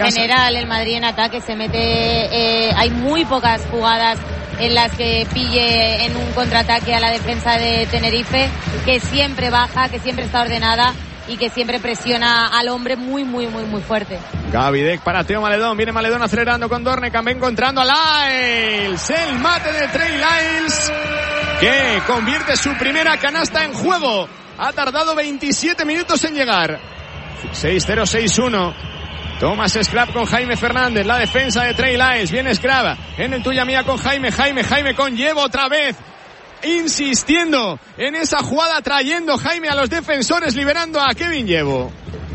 En general, el Madrid en ataque se mete, hay muy pocas jugadas en las que pille en un contraataque a la defensa de Tenerife, que siempre baja, que siempre está ordenada y que siempre presiona al hombre muy fuerte. Gavidec para Teo Maledón, viene Maledón acelerando con Dornekamp, encontrando a Lyles, el mate de Trey Lyles, que convierte su primera canasta en juego. Ha tardado 27 minutos en llegar. 6-0, 6-1. Thomas Scrap con Jaime Fernández, la defensa de Trey Lyles, viene Scrap en el tuya mía con Jaime con Llevo otra vez, insistiendo en esa jugada, trayendo Jaime a los defensores, liberando a Kevin Llevo.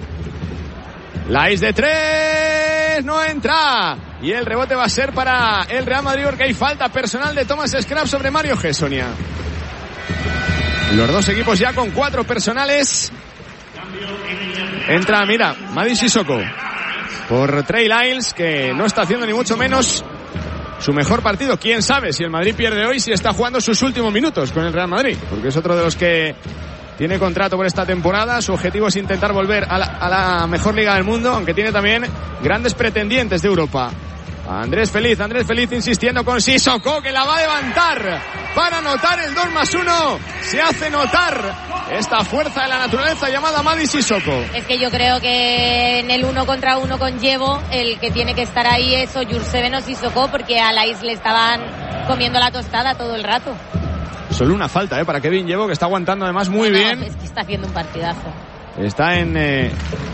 Lyles de 3, no entra, y el rebote va a ser para el Real Madrid porque hay falta personal de Thomas Scrap sobre Mario Gessonia. Los dos equipos ya con 4 personales. Entra, mira, Mady Sissoko por Trey Lyles, que no está haciendo ni mucho menos su mejor partido. Quién sabe si el Madrid pierde hoy, si está jugando sus últimos minutos con el Real Madrid, porque es otro de los que tiene contrato por esta temporada. Su objetivo es intentar volver a la mejor liga del mundo, aunque tiene también grandes pretendientes de Europa. Andrés Feliz insistiendo con Sissoko, que la va a levantar para anotar el 2+1. Se hace notar esta fuerza de la naturaleza llamada Mady Sissoko. Es que yo creo que en el 1 contra 1 con Llevo, el que tiene que estar ahí es o Jurseven o Sissoko, porque a Lyles le estaban comiendo la tostada todo el rato. Solo una falta para Kevin Llevo, que está aguantando además muy bien. Es que está haciendo un partidazo. Está en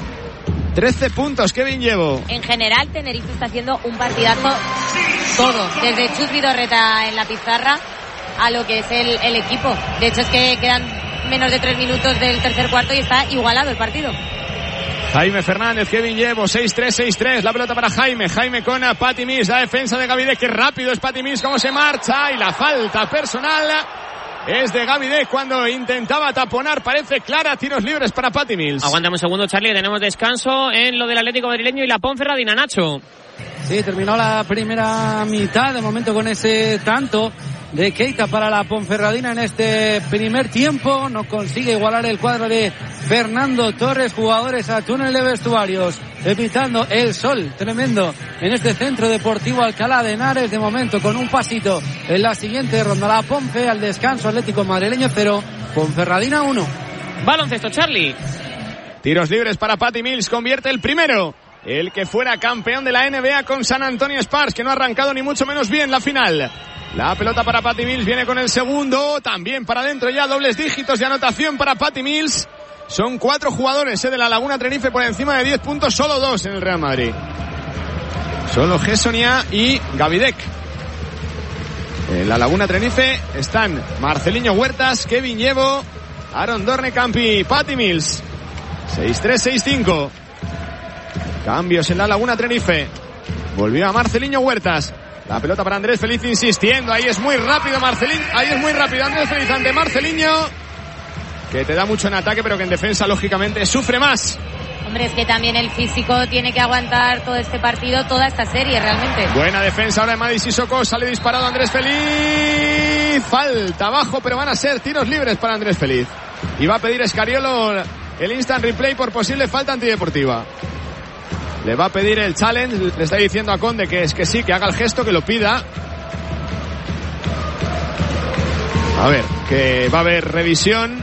13 puntos Kevin Llevo. En general, Tenerife está haciendo un partidazo todo, desde Chus Vidorreta en la pizarra a lo que es el equipo. De hecho, es que quedan menos de 3 minutos del tercer cuarto y está igualado el partido. Jaime Fernández, Kevin Llevo, 6-3, 6-3. La pelota para Jaime con Patty Mills, la defensa de Gavidec. Qué rápido es Patty Mills, cómo se marcha. Y la falta personal es de Gavidec cuando intentaba taponar, parece clara. Tiros libres para Patty Mills. Aguántame un segundo, Charlie, tenemos descanso en lo del Atlético madrileño y la Ponferradina, Nacho. Sí, terminó la primera mitad, de momento con ese tanto de Keita para la Ponferradina en este primer tiempo. No consigue igualar el cuadro de Fernando Torres. Jugadores a túnel de vestuarios, evitando el sol tremendo en este centro deportivo Alcalá de Henares. De momento con un pasito en la siguiente ronda. La Ponfe al descanso, Atlético madrileño 0, Ponferradina 1. Baloncesto, Charlie. Tiros libres para Patty Mills, convierte el primero. El que fuera campeón de la NBA con San Antonio Spurs, que no ha arrancado ni mucho menos bien la final. La pelota para Patty Mills, viene con el segundo, también para adentro ya, dobles dígitos de anotación para Patty Mills. Son 4 jugadores de la Laguna Tenerife por encima de 10 puntos, solo 2 en el Real Madrid. Solo Gessonia y Gavidec. En la Laguna Tenerife están Marceliño Huertas, Kevin Llevo, Aaron Dornekamp y Patty Mills. 6-3, 6-5. Cambios en la Laguna Tenerife. Volvió a Marceliño Huertas. La pelota para Andrés Feliz insistiendo. Ahí es muy rápido Marceliño. Ahí es muy rápido Andrés Feliz ante Marceliño, que te da mucho en ataque, pero que en defensa lógicamente sufre más. Hombre, es que también el físico tiene que aguantar todo este partido, toda esta serie realmente. Buena defensa ahora de Mady Sissoko. Sale disparado Andrés Feliz. Falta abajo, pero van a ser tiros libres para Andrés Feliz. Y va a pedir Escariolo el instant replay por posible falta antideportiva. Le va a pedir el challenge, le está diciendo a Conde que es que sí, que haga el gesto, que lo pida. A ver, que va a haber revisión.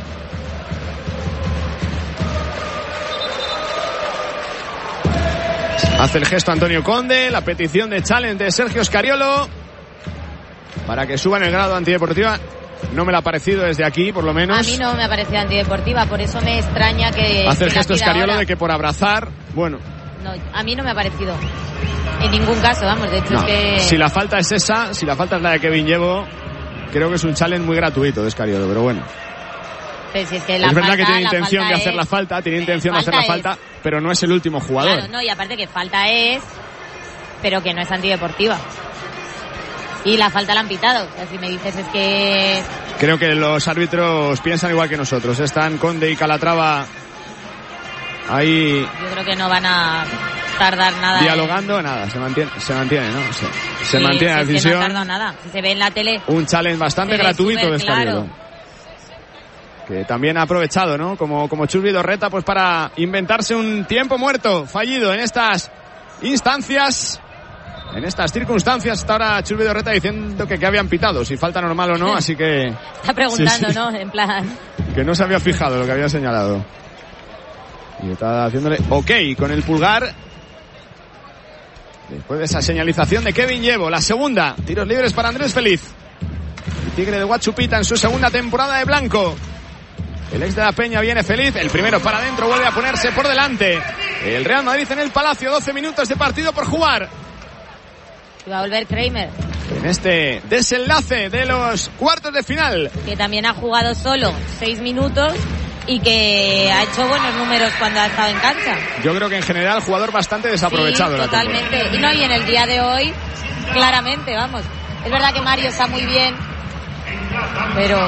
Hace el gesto Antonio Conde, la petición de challenge de Sergio Scariolo para que suban el grado antideportiva. No me la ha parecido desde aquí, por lo menos. A mí no me ha parecido antideportiva, por eso me extraña que... Hace el gesto Scariolo de que por abrazar, bueno... No, a mí no me ha parecido en ningún caso, vamos, de hecho no. Es que... Si la falta es esa, si la falta es la de Kevin Llevo, creo que es un challenge muy gratuito de Scariolo, pero bueno. Pero si es que es verdad que tiene intención de hacer la falta, tiene intención de hacer la falta, pero no es el último jugador. Claro, no, y aparte que falta es, pero que no es antideportiva. Y la falta la han pitado, o sea, si me dices es que... Creo que los árbitros piensan igual que nosotros, están Conde y Calatrava ahí... Yo creo que no van a tardar nada. Dialogando, nada, se mantiene, ¿no? Se mantiene la decisión. Que no tardó nada, si se ve en la tele... Un challenge bastante gratuito de Scariolo. Que también ha aprovechado, ¿no? Como Chus Vidorreta, pues para inventarse un tiempo muerto fallido en estas instancias. En estas circunstancias está ahora Chus Vidorreta diciendo que habían pitado, si falta normal o no, así que... Está preguntando, sí. ¿no? En plan... Que no se había fijado lo que había señalado. Y está haciéndole ok con el pulgar. Después de esa señalización de Kevin Llevo. La segunda, tiros libres para Andrés Feliz. El Tigre de Huachupita en su segunda temporada de blanco. El ex de la Peña viene feliz. El primero para adentro, vuelve a ponerse por delante. El Real Madrid en el Palacio, 12 minutos de partido por jugar. Va a volver Kramer. En este desenlace de los cuartos de final. Que también ha jugado solo 6 minutos y que ha hecho buenos números cuando ha estado en cancha. Yo creo que en general jugador bastante desaprovechado. Sí, totalmente. Y en el día de hoy, claramente, vamos. Es verdad que Mario está muy bien, pero...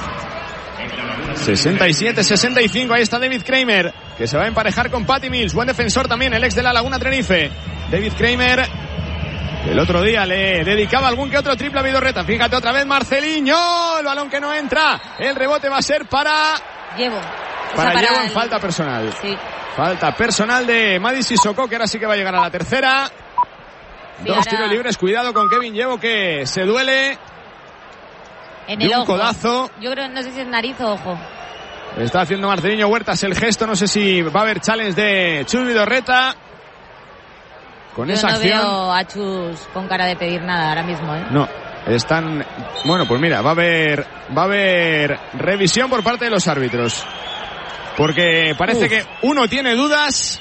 67-65, ahí está David Kramer, que se va a emparejar con Patty Mills. Buen defensor también, el ex de la Laguna Tenerife. David Kramer, el otro día le dedicaba algún que otro triple a Vidorreta. Fíjate otra vez Marceliño, el balón que no entra. El rebote va a ser para Llevo. Para Llevo en falta personal. Sí. Falta personal de Madis Sissoko, que ahora sí que va a llegar a la tercera. Sí, Dos ahora... tiros libres, cuidado con Kevin Llevo, que se duele. En el un ojo. codazo. Yo creo, no sé si es nariz o ojo. Está haciendo Marceliño Huertas el gesto, no sé si va a haber challenge de Chus Vidorreta. Con Yo esa no acción. veo a Chus con cara de pedir nada ahora mismo, ¿eh? No, están... Bueno, pues mira, va a haber revisión por parte de los árbitros. Porque parece que uno tiene dudas.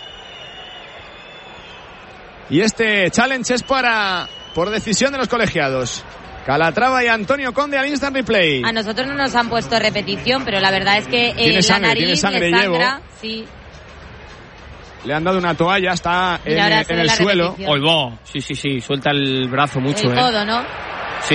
Y este challenge es por decisión de los colegiados. Calatrava y Antonio Conde al instant replay. A nosotros no nos han puesto repetición, pero la verdad es que Tiene la nariz tiene sangre, le sangra. Llevo. Sí. Le han dado una toalla, está en el suelo. Olvo. Sí, suelta el brazo mucho. El codo, ¿no? Sí.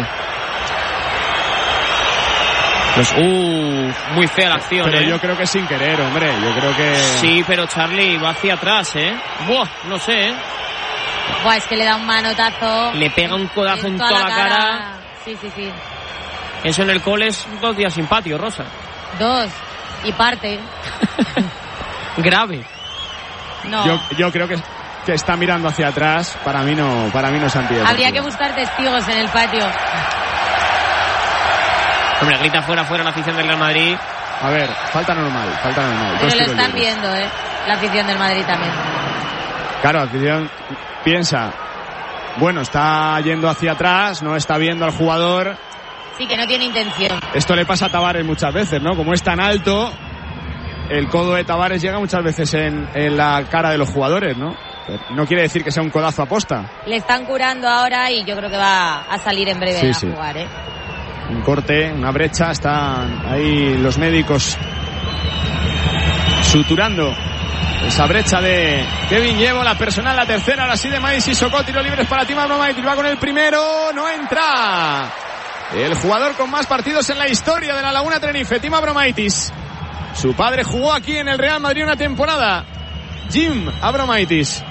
Pues, muy fea la acción, Pero yo creo que sin querer, hombre. Yo creo que... Sí, pero Charlie va hacia atrás, Buah, no sé, Buah, es que le da un manotazo. Le pega un codazo en toda la cara. Sí. Eso en el cole es 2 días sin patio, Rosa. 2 y parte. Grave. No. Yo creo que está mirando hacia atrás. Para mí no es antideportivo. Habría que buscar testigos en el patio. Hombre, grita fuera la afición del Real Madrid. A ver, falta normal. Pero lo están viendo, la afición del Madrid también. Claro, la afición piensa, bueno, está yendo hacia atrás, no está viendo al jugador. Sí, que no tiene intención. Esto le pasa a Tavares muchas veces, ¿no? Como es tan alto, el codo de Tavares llega muchas veces en la cara de los jugadores, ¿no? No quiere decir que sea un codazo aposta. Le están curando ahora y yo creo que va a salir en breve a jugar, Un corte, una brecha, están ahí los médicos suturando esa brecha de Kevin Llevo, la personal, la tercera, ahora sí de Madis Sissoko, tiro libres para Tim Abromaitis, va con el primero, no entra. El jugador con más partidos en la historia de la Laguna Tenerife, Tim Abromaitis. Su padre jugó aquí en el Real Madrid una temporada, Jim Abromaitis.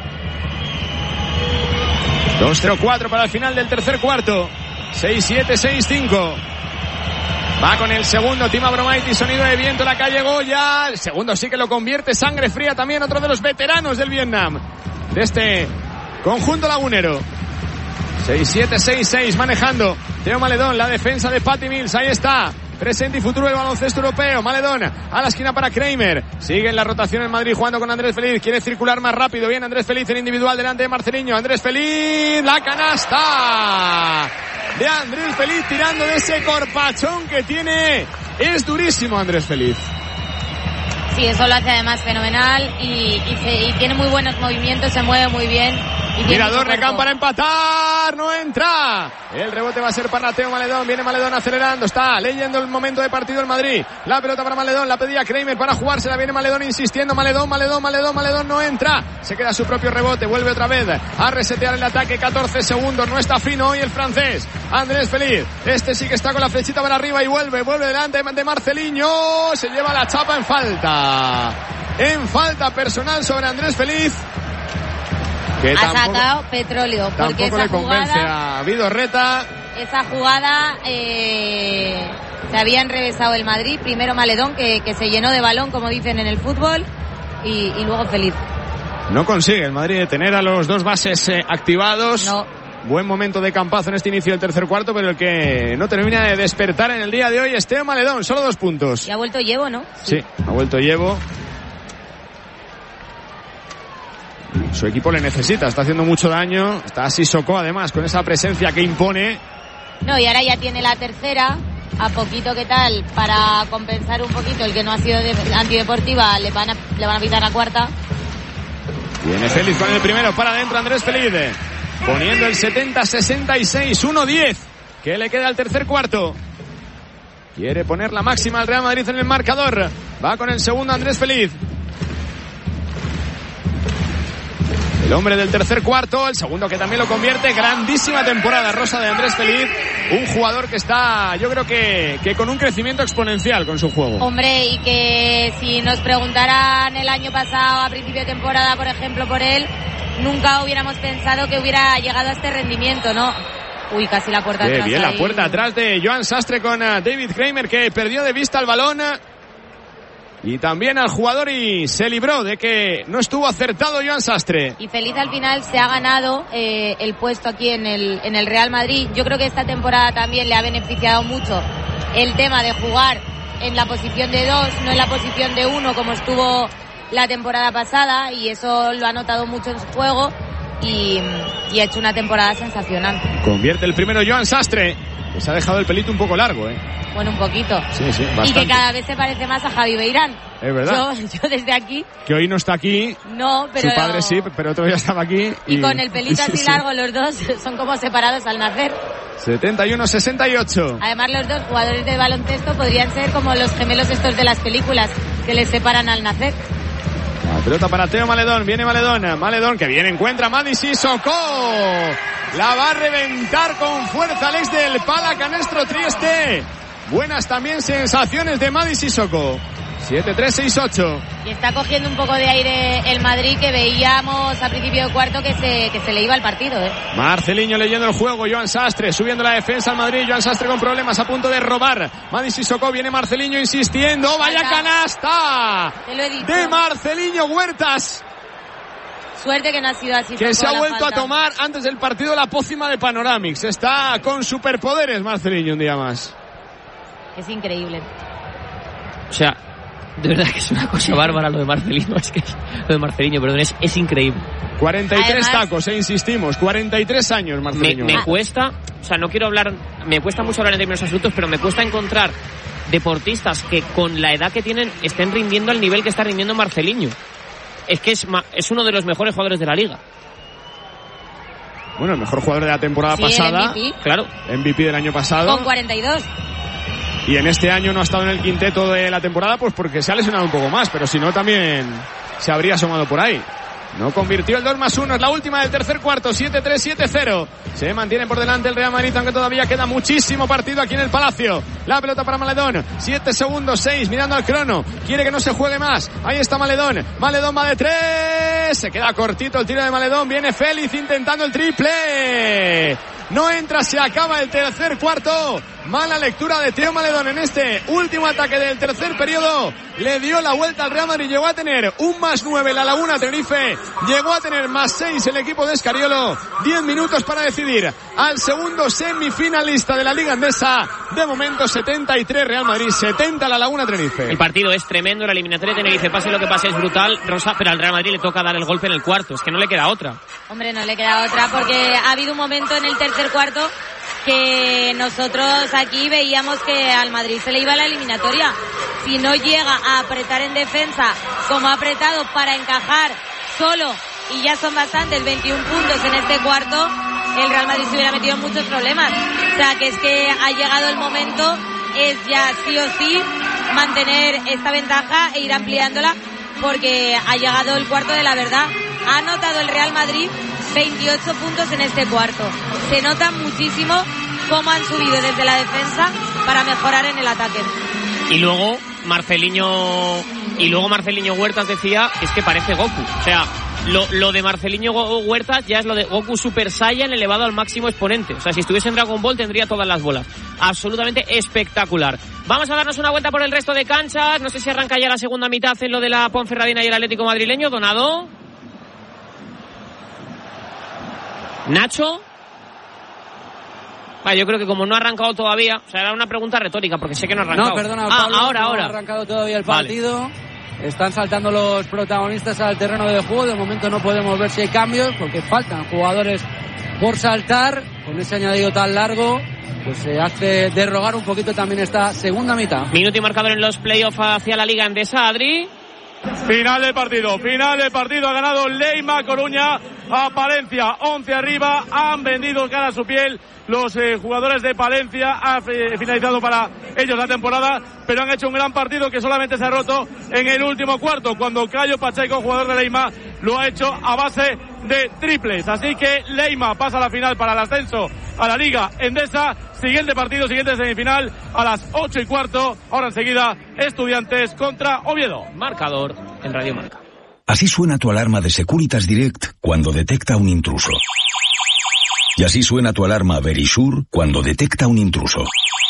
2-0-4 para el final del tercer cuarto. 6-7, 6-5. Va con el segundo Tim Abromaitis, sonido de viento, la calle Goya. El segundo sí que lo convierte, sangre fría también, otro de los veteranos del Vietnam, de este conjunto lagunero. 6-7, 6-6, manejando Teo Maledón, la defensa de Patty Mills, ahí está. Presente y futuro del baloncesto europeo. Maledón a la esquina para Kramer. Sigue en la rotación en Madrid jugando con Andrés Feliz. Quiere circular más rápido. Bien Andrés Feliz en individual delante de Marceliño. Andrés Feliz. La canasta de Andrés Feliz tirando de ese corpachón que tiene. Es durísimo Andrés Feliz. Sí, eso lo hace además fenomenal y tiene muy buenos movimientos, se mueve muy bien. Mirador Recán para empatar, no entra. El rebote va a ser para Teo Maledón, viene Maledón acelerando, está leyendo el momento de partido el Madrid. La pelota para Maledón, la pedía Kramer para jugársela, viene Maledón insistiendo, Maledón, no entra. Se queda su propio rebote, vuelve otra vez a resetear el ataque, 14 segundos, no está fino hoy el francés. Andrés Feliz, este sí que está con la flechita para arriba y vuelve delante de Marceliño, se lleva la chapa en falta personal sobre Andrés Feliz. Que ha sacado petróleo porque esa le convence a Vidorreta. Esa jugada se había enrevesado el Madrid, primero Maledón que se llenó de balón como dicen en el fútbol y luego Feliz. No consigue el Madrid tener a los dos bases activados. No. Buen momento de Campazo en este inicio del tercer cuarto, pero el que no termina de despertar en el día de hoy es Teo Maledón, solo 2 puntos. Y ha vuelto Llevo, ¿no? Sí, ha vuelto Llevo. Su equipo le necesita, está haciendo mucho daño. Está Sissoko además con esa presencia que impone. No, y ahora ya tiene la tercera. A poquito que tal, para compensar un poquito el que no ha sido antideportiva, le van a pitar la cuarta. Viene Félix con el primero, para adentro Andrés Feliz, poniendo el 70-66, 1-10, que le queda al tercer cuarto. Quiere poner la máxima al Real Madrid en el marcador. Va con el segundo Andrés Feliz. El hombre del tercer cuarto, el segundo que también lo convierte. Grandísima temporada rosa de Andrés Feliz. Un jugador que está, yo creo que con un crecimiento exponencial con su juego. Hombre, y que si nos preguntaran el año pasado, a principio de temporada, por ejemplo, por él, nunca hubiéramos pensado que hubiera llegado a este rendimiento, ¿no? Uy, casi la puerta atrás. Bien, ahí. la puerta atrás de Joan Sastre con David Kramer, que perdió de vista el balón. Y también al jugador y se libró de que no estuvo acertado Joan Sastre. Y Feliz al final se ha ganado el puesto aquí en el Real Madrid. Yo creo que esta temporada también le ha beneficiado mucho el tema de jugar en la posición de 2, no en la posición de 1 como estuvo la temporada pasada, y eso lo ha notado mucho en su juego y ha hecho una temporada sensacional. Convierte el primero Joan Sastre, que se ha dejado el pelito un poco largo, Bueno, un poquito. Sí, bastante. Y que cada vez se parece más a Javi Beirán. Es verdad. Yo desde aquí. Que hoy no está aquí. No, pero... Su padre sí, pero otro día estaba aquí. Y con el pelito así largo, los dos son como separados al nacer. 71-68. Además, los dos jugadores de baloncesto podrían ser como los gemelos estos de las películas, que les separan al nacer. La pelota para Teo Maledón. Viene Maledón. Maledón que bien encuentra Mady Sissoko. La va a reventar con fuerza Alex del Pala Canestro Trieste. Buenas también sensaciones de Mady Sissoko. 7-3-6-8. Y está cogiendo un poco de aire el Madrid, que veíamos a principio de cuarto que se le iba el partido, Marceliño leyendo el juego. Joan Sastre subiendo la defensa al Madrid. Joan Sastre con problemas, a punto de robar. Mady Sissoko, viene Marceliño insistiendo. ¡Vaya canasta! Te lo he dicho. De Marceliño Huertas. Suerte que no ha sido así. Que se ha vuelto a tomar antes del partido la pócima de Panoramix. Está con superpoderes Marceliño un día más. Es increíble. O sea, de verdad que es una cosa bárbara lo de Marcelino. Es que lo de Marceliño, perdón, es increíble. 43 Además, tacos, insistimos. 43 años Marceliño. Me cuesta, o sea, no quiero hablar, me cuesta mucho hablar en términos absolutos, pero me cuesta encontrar deportistas que con la edad que tienen estén rindiendo al nivel que está rindiendo Marceliño. Es que es uno de los mejores jugadores de la liga. Bueno, el mejor jugador de la temporada pasada. MVP. Claro. MVP del año pasado. Con 42. Y en este año no ha estado en el quinteto de la temporada, pues porque se ha lesionado un poco más, pero si no también se habría asomado por ahí. No convirtió el 2+1, es la última del tercer cuarto, 7-3, 7-0. Se mantiene por delante el Real Madrid, aunque todavía queda muchísimo partido aquí en el Palacio. La pelota para Maledón, 7 segundos, 6, mirando al crono. Quiere que no se juegue más. Ahí está Maledón. Maledón va de 3. Se queda cortito el tiro de Maledón. Viene Félix intentando el triple. No entra, se acaba el tercer cuarto. Mala lectura de Teo Maledón en este último ataque del tercer periodo. Le dio la vuelta al Real Madrid. Llegó a tener un +9 la Laguna Tenerife. Llegó a tener +6 el equipo de Escariolo. 10 minutos para decidir al segundo semifinalista de la Liga Endesa. De momento 73 Real Madrid, 70 la Laguna Tenerife. El partido es tremendo, la eliminatoria de Tenerife, pase lo que pase, es brutal, Rosa, pero al Real Madrid le toca dar el golpe en el cuarto. Es que no le queda otra. Hombre, no le queda otra, porque ha habido un momento en el tercer cuarto que nosotros aquí veíamos que al Madrid se le iba la eliminatoria. Si no llega a apretar en defensa como ha apretado para encajar solo, y ya son bastantes, 21 puntos en este cuarto, el Real Madrid se hubiera metido en muchos problemas. O sea, que es que ha llegado el momento, es ya sí o sí mantener esta ventaja e ir ampliándola, porque ha llegado el cuarto de la verdad. Ha anotado el Real Madrid 28 puntos en este cuarto. Se nota muchísimo cómo han subido desde la defensa para mejorar en el ataque. Y luego Marceliño Huertas decía, es que parece Goku. O sea, lo de Marceliño Huertas ya es lo de Goku Super Saiyan elevado al máximo exponente. O sea, si estuviese en Dragon Ball tendría todas las bolas. Absolutamente espectacular. Vamos a darnos una vuelta por el resto de canchas. No sé si arranca ya la segunda mitad en lo de la Ponferradina y el Atlético madrileño. Donado. Nacho. Yo creo que como no ha arrancado todavía, o sea, era una pregunta retórica porque sé que no ha arrancado. No, perdona, Pablo, ahora. No ha arrancado todavía el partido. Vale. Están saltando los protagonistas al terreno de juego. De momento no podemos ver si hay cambios porque faltan jugadores por saltar. Con ese añadido tan largo, pues se hace derrogar un poquito también esta segunda mitad. Minuto y marcador en los playoffs hacia la Liga Endesa, Adri. Final del partido, ha ganado Leima Coruña a Palencia, 11 arriba, han vendido cara a su piel los jugadores de Palencia, ha finalizado para ellos la temporada, pero han hecho un gran partido que solamente se ha roto en el último cuarto, cuando Cayo Pacheco, jugador de Leima, lo ha hecho a base de triples, así que Leima pasa a la final para el ascenso a la Liga Endesa. Siguiente partido, siguiente semifinal a las 8:15. Ahora enseguida, Estudiantes contra Oviedo. Marcador en Radio Marca. Así suena tu alarma de Securitas Direct cuando detecta un intruso. Y así suena tu alarma Verisure cuando detecta un intruso.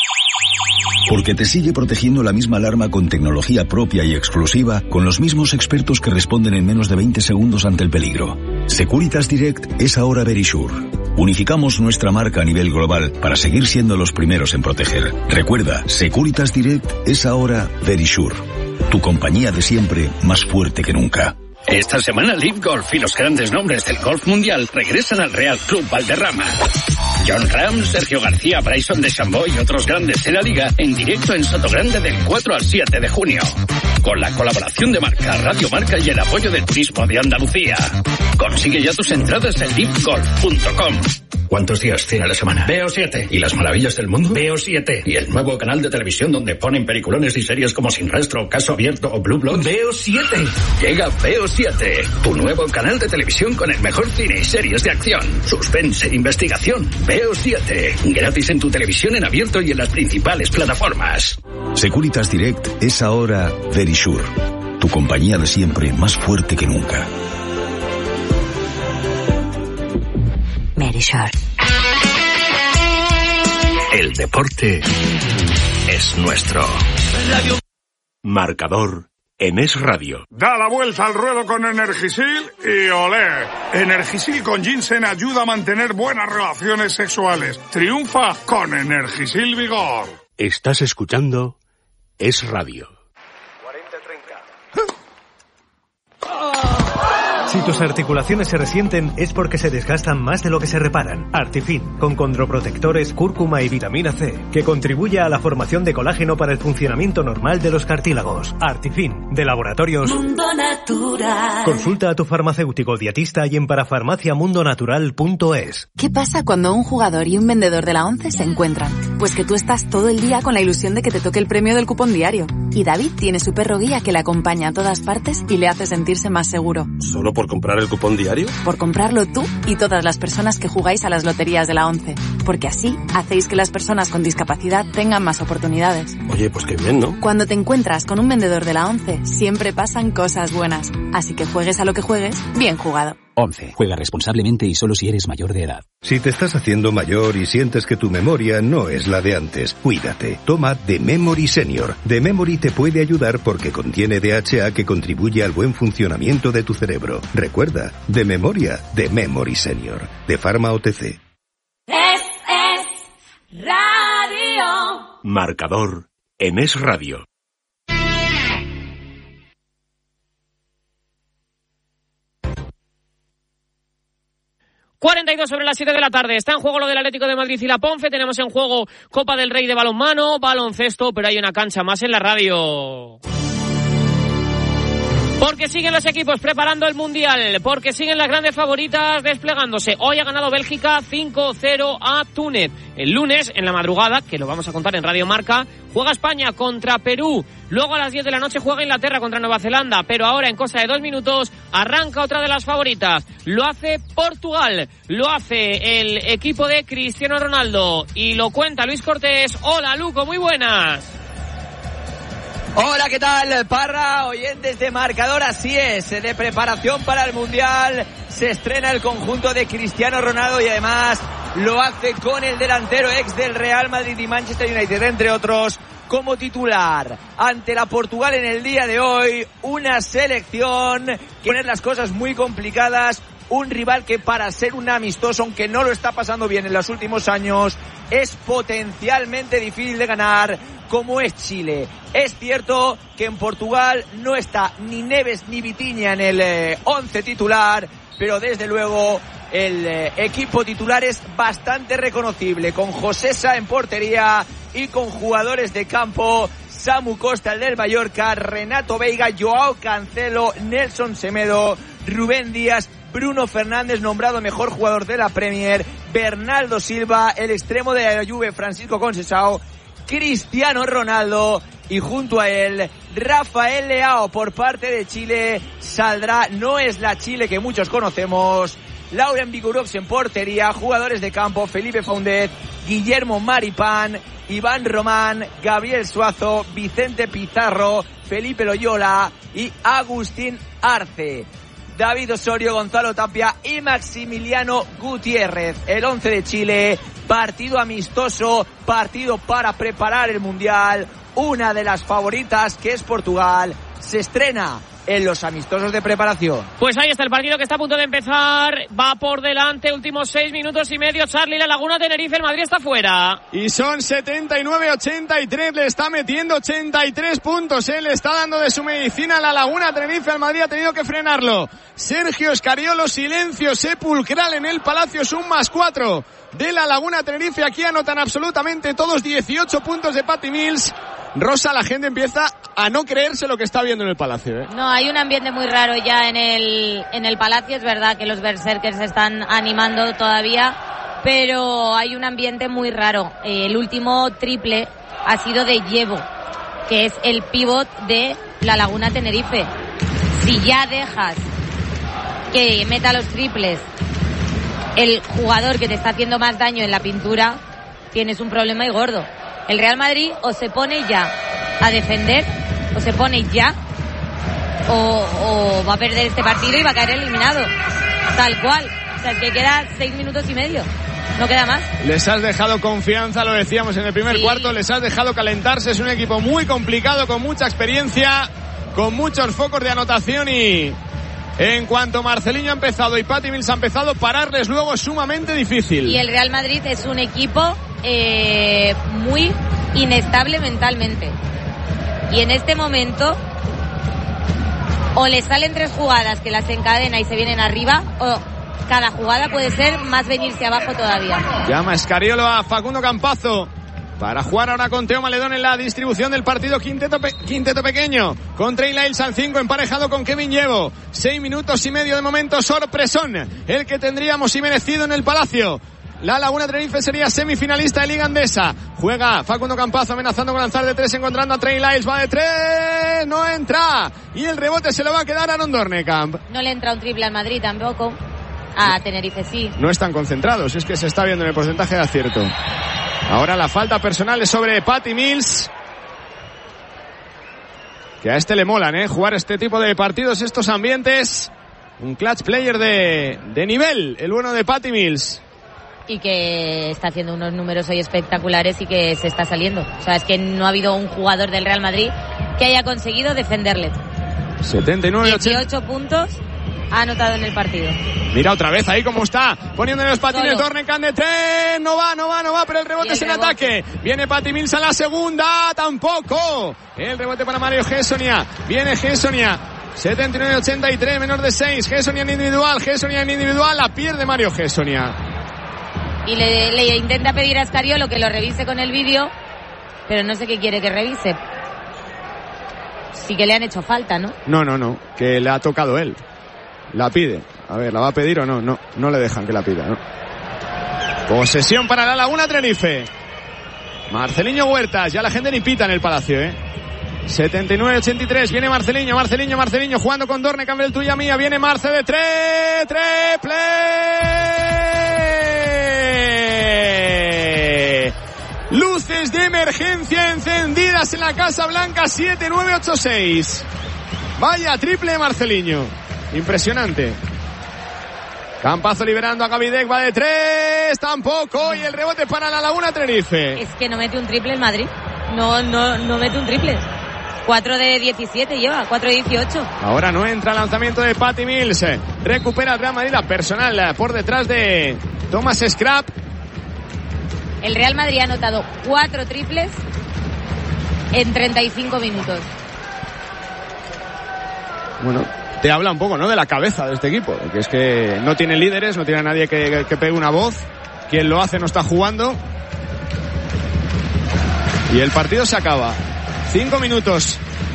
Porque te sigue protegiendo la misma alarma con tecnología propia y exclusiva, con los mismos expertos que responden en menos de 20 segundos ante el peligro. Securitas Direct es ahora Verisure. Unificamos nuestra marca a nivel global para seguir siendo los primeros en proteger. Recuerda, Securitas Direct es ahora Verisure. Tu compañía de siempre, más fuerte que nunca. Esta semana Live Golf y los grandes nombres del golf mundial regresan al Real Club Valderrama. John Ram, Sergio García, Bryson DeChambeau y otros grandes de la liga en directo en Sotogrande del 4 al 7 de junio. Con la colaboración de Marca, Radio Marca y el apoyo del Turismo de Andalucía. Consigue ya tus entradas en livegolf.com. ¿Cuántos días tiene la semana? Veo 7. ¿Y las maravillas del mundo? Veo 7. ¿Y el nuevo canal de televisión donde ponen peliculones y series como Sin Rastro, Caso Abierto o Blue Blood? Veo 7. Llega Veo 7, tu nuevo canal de televisión con el mejor cine y series de acción, suspense e investigación. Veo 7. Gratis en tu televisión en abierto y en las principales plataformas. Securitas Direct es ahora Verisure. Tu compañía de siempre, más fuerte que nunca. Verisure. El deporte es nuestro. Marcador en Es Radio. Da la vuelta al ruedo con Energisil y olé. Energisil con ginseng ayuda a mantener buenas relaciones sexuales. Triunfa con Energisil Vigor. Estás escuchando Es Radio. Si tus articulaciones se resienten es porque se desgastan más de lo que se reparan. Artifin, con condroprotectores, cúrcuma y vitamina C, que contribuye a la formación de colágeno para el funcionamiento normal de los cartílagos. Artifin, de Laboratorios Mundo Natural. Consulta a tu farmacéutico dietista y en parafarmaciamundonatural.es. ¿Qué pasa cuando un jugador y un vendedor de la ONCE se encuentran? Pues que tú estás todo el día con la ilusión de que te toque el premio del cupón diario. Y David tiene su perro guía que le acompaña a todas partes y le hace sentirse más seguro. ¿Solo por comprar el cupón diario? Por comprarlo tú y todas las personas que jugáis a las loterías de la ONCE. Porque así hacéis que las personas con discapacidad tengan más oportunidades. Oye, pues qué bien, ¿no? Cuando te encuentras con un vendedor de la ONCE, siempre pasan cosas buenas. Así que juegues a lo que juegues, bien jugado. 11. Juega responsablemente y solo si eres mayor de edad. Si te estás haciendo mayor y sientes que tu memoria no es la de antes, cuídate. Toma The Memory Senior. The Memory te puede ayudar porque contiene DHA que contribuye al buen funcionamiento de tu cerebro. Recuerda, de memoria, The Memory Senior. De Pharma OTC. Es Radio. Marcador en Es Radio. Sobre las 7 de la tarde. Está en juego lo del Atlético de Madrid y la Ponfe. Tenemos en juego Copa del Rey de balonmano, baloncesto, pero hay una cancha más en la radio. Porque siguen los equipos preparando el Mundial, porque siguen las grandes favoritas desplegándose. Hoy ha ganado Bélgica 5-0 a Túnez. El lunes, en la madrugada, que lo vamos a contar en Radio Marca, juega España contra Perú. Luego a las 10 de la noche juega Inglaterra contra Nueva Zelanda. Pero ahora, en cosa de 2 minutos, arranca otra de las favoritas. Lo hace Portugal, lo hace el equipo de Cristiano Ronaldo. Y lo cuenta Luis Cortés. Hola, Luco, muy buenas. Hola, ¿qué tal, Parra? Oyentes de Marcador, así es, de preparación para el Mundial. Se estrena el conjunto de Cristiano Ronaldo y además lo hace con el delantero ex del Real Madrid y Manchester United, entre otros, como titular. Ante la Portugal en el día de hoy, una selección que pone las cosas muy complicadas un rival que para ser un amistoso, aunque no lo está pasando bien en los últimos años, es potencialmente difícil de ganar, como es Chile. Es cierto que en Portugal no está ni Neves ni Vitinha en el 11 titular, pero desde luego el equipo titular es bastante reconocible, con José Sá en portería y con jugadores de campo: Samu Costa, el del Mallorca, Renato Veiga, Joao Cancelo, Nelson Semedo, Rubén Díaz, Bruno Fernández, nombrado mejor jugador de la Premier, Bernardo Silva, el extremo de la Juve, Francisco Conceição, Cristiano Ronaldo, y junto a él Rafael Leao por parte de Chile. Saldrá, no es la Chile que muchos conocemos, Lauren Vigurox en portería, jugadores de campo: Felipe Faundet, Guillermo Maripán, Iván Román, Gabriel Suazo, Vicente Pizarro, Felipe Loyola y Agustín Arce. David Osorio, Gonzalo Tapia y Maximiliano Gutiérrez. El 11 de Chile, partido amistoso, partido para preparar el Mundial. Una de las favoritas, que es Portugal, se estrena en los amistosos de preparación. Pues ahí está el partido que está a punto de empezar. Va por delante, últimos 6 minutos y medio. Charlie, La Laguna, Tenerife, el Madrid está fuera. Y son 79-83, le está metiendo 83 puntos, le está dando de su medicina a La Laguna, Tenerife. El Madrid ha tenido que frenarlo. Sergio Escariolo, silencio sepulcral en el Palacio, es un +4 de La Laguna, Tenerife. Aquí anotan absolutamente todos, 18 puntos de Patty Mills. Rosa, la gente empieza a no creerse lo que está viendo en el Palacio, No, hay un ambiente muy raro ya en el Palacio. Es verdad que los berserkers se están animando todavía, pero hay un ambiente muy raro. El último triple ha sido de Llevo, que es el pívot de La Laguna, Tenerife. Si ya dejas que meta los triples el jugador que te está haciendo más daño en la pintura, tienes un problema y gordo. El Real Madrid o se pone ya a defender, o se pone ya, o va a perder este partido y va a caer eliminado. Tal cual. O sea, es que queda 6 minutos y medio. No queda más. Les has dejado confianza, lo decíamos en el primer cuarto, les has dejado calentarse. Es un equipo muy complicado, con mucha experiencia, con muchos focos de anotación, y en cuanto Marcelinho ha empezado y Patty Mills ha empezado, pararles luego es sumamente difícil. Y el Real Madrid es un equipo muy inestable mentalmente. Y en este momento o le salen 3 jugadas que las encadena y se vienen arriba, o cada jugada puede ser más venirse abajo todavía. Llama Escariolo a Facundo Campazo para jugar ahora con Teo Maledón en la distribución del partido. Quinteto pequeño con Trey Lyles al 5, emparejado con Kevin Llevo. 6 minutos y medio de momento, sorpresón el que tendríamos y merecido en el Palacio. La Laguna Tenerife sería semifinalista de Liga Andesa. Juega Facundo Campazo amenazando con lanzar de 3, encontrando a Trey Lyles. Va de 3, no entra. Y el rebote se lo va a quedar a Aaron Dornekamp. No le entra un triple al Madrid tampoco. A Tenerife sí. No están concentrados, es que se está viendo en el porcentaje de acierto. Ahora la falta personal es sobre Patty Mills. Que a este le molan, jugar este tipo de partidos, estos ambientes. Un clutch player de nivel, el bueno de Patty Mills. Y que está haciendo unos números hoy espectaculares y que se está saliendo. O sea, es que no ha habido un jugador del Real Madrid que haya conseguido defenderle. 18 puntos ha anotado en el partido. Mira otra vez ahí cómo está poniéndole los patines. Dornekamp de 3, no va, pero el rebote es en ataque. Viene Patty Mills a la segunda, tampoco. El rebote para Mario Gessonia. Viene Gessonia. 79-83, menor de 6. Gessonia en individual, la pierde Mario Gessonia. Y le intenta pedir a Escariolo que lo revise con el vídeo, pero no sé qué quiere que revise. Sí que le han hecho falta, ¿no? No, que le ha tocado él. La pide. A ver, ¿la va a pedir o no? No le dejan que la pida, ¿no? Posesión para La Laguna Tenerife. Marcelinho Huertas, ya la gente ni pita en el Palacio, 79-83, viene Marcelinho jugando con Dornekamp, el tuya mía, viene Marce de 3, luces de emergencia encendidas en la Casa Blanca. 7-9-8-6. Vaya triple de Marcelinho, impresionante. Campazo liberando a Gavidec, va de 3, tampoco, y el rebote para La Laguna Tenerife. Es que no mete un triple el Madrid, no mete un triple. 4 de 17 lleva, 4 de 18. Ahora no entra el lanzamiento de Patty Mills. Recupera el Real Madrid la personal por detrás de Thomas Scrap. El Real Madrid ha anotado 4 triples en 35 minutos. Bueno, te habla un poco, ¿no?, de la cabeza de este equipo, que es que no tiene líderes, no tiene a nadie que pegue una voz. Quien lo hace no está jugando. Y el partido se acaba. 5 minutos.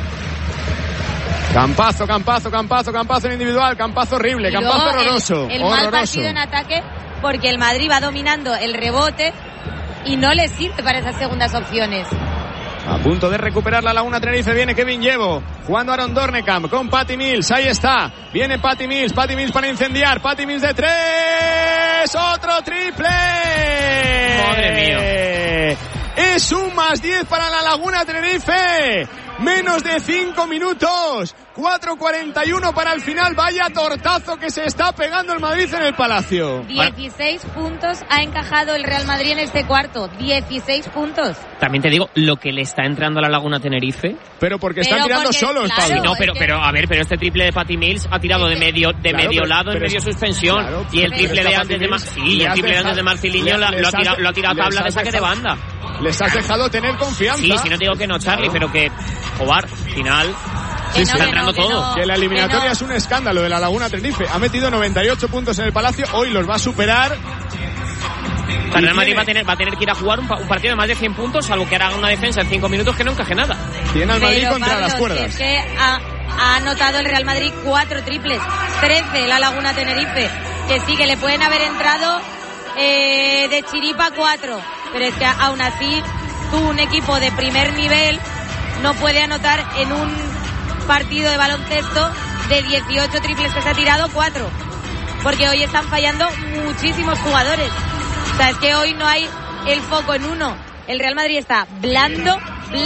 Campazo en individual, Campazo horrible, Campazo horroroso. El mal partido en ataque, porque el Madrid va dominando el rebote y no le sirve para esas segundas opciones. A punto de recuperar la Laguna Tenerife, viene Kevin Llevo, jugando Aaron Dornekam con Patty Mills, ahí está, viene Patty Mills para incendiar, Patty Mills de 3, otro triple. Madre mía. Es un +10 para la Laguna Tenerife. Menos de 5 minutos. 4:41 para el final. Vaya tortazo que se está pegando el Madrid en el Palacio. 16 puntos ha encajado el Real Madrid en este cuarto. 16 puntos. También te digo, lo que le está entrando a la Laguna Tenerife. Pero porque están tirando solos, claro, Pablo. No, pero a ver, pero este triple de Patty Mills ha tirado de medio lado, en medio suspensión. Claro, y el triple de antes de Marceliño lo ha tirado tabla de saque de banda. Les has dejado tener confianza. Sí, si no te digo que no, Charlie, pero que, Jobar, final. Está entrando todo. Que la eliminatoria es un escándalo de la Laguna Tenerife. Ha metido 98 puntos en el Palacio. Hoy los va a superar. El Real Madrid va a tener que ir a jugar un partido de más de 100 puntos, salvo que haga una defensa en 5 minutos que no encaje nada. Tiene al Madrid contra Pablo, las cuerdas. Es que ha anotado el Real Madrid 4 triples. 13 la Laguna Tenerife. Que sí, que le pueden haber entrado de chiripa 4. Pero es que aún así, un equipo de primer nivel no puede anotar en un partido de baloncesto de 18 triples que se ha tirado 4. Porque hoy están fallando muchísimos jugadores. O sea, es que hoy no hay el foco en uno. El Real Madrid está blando,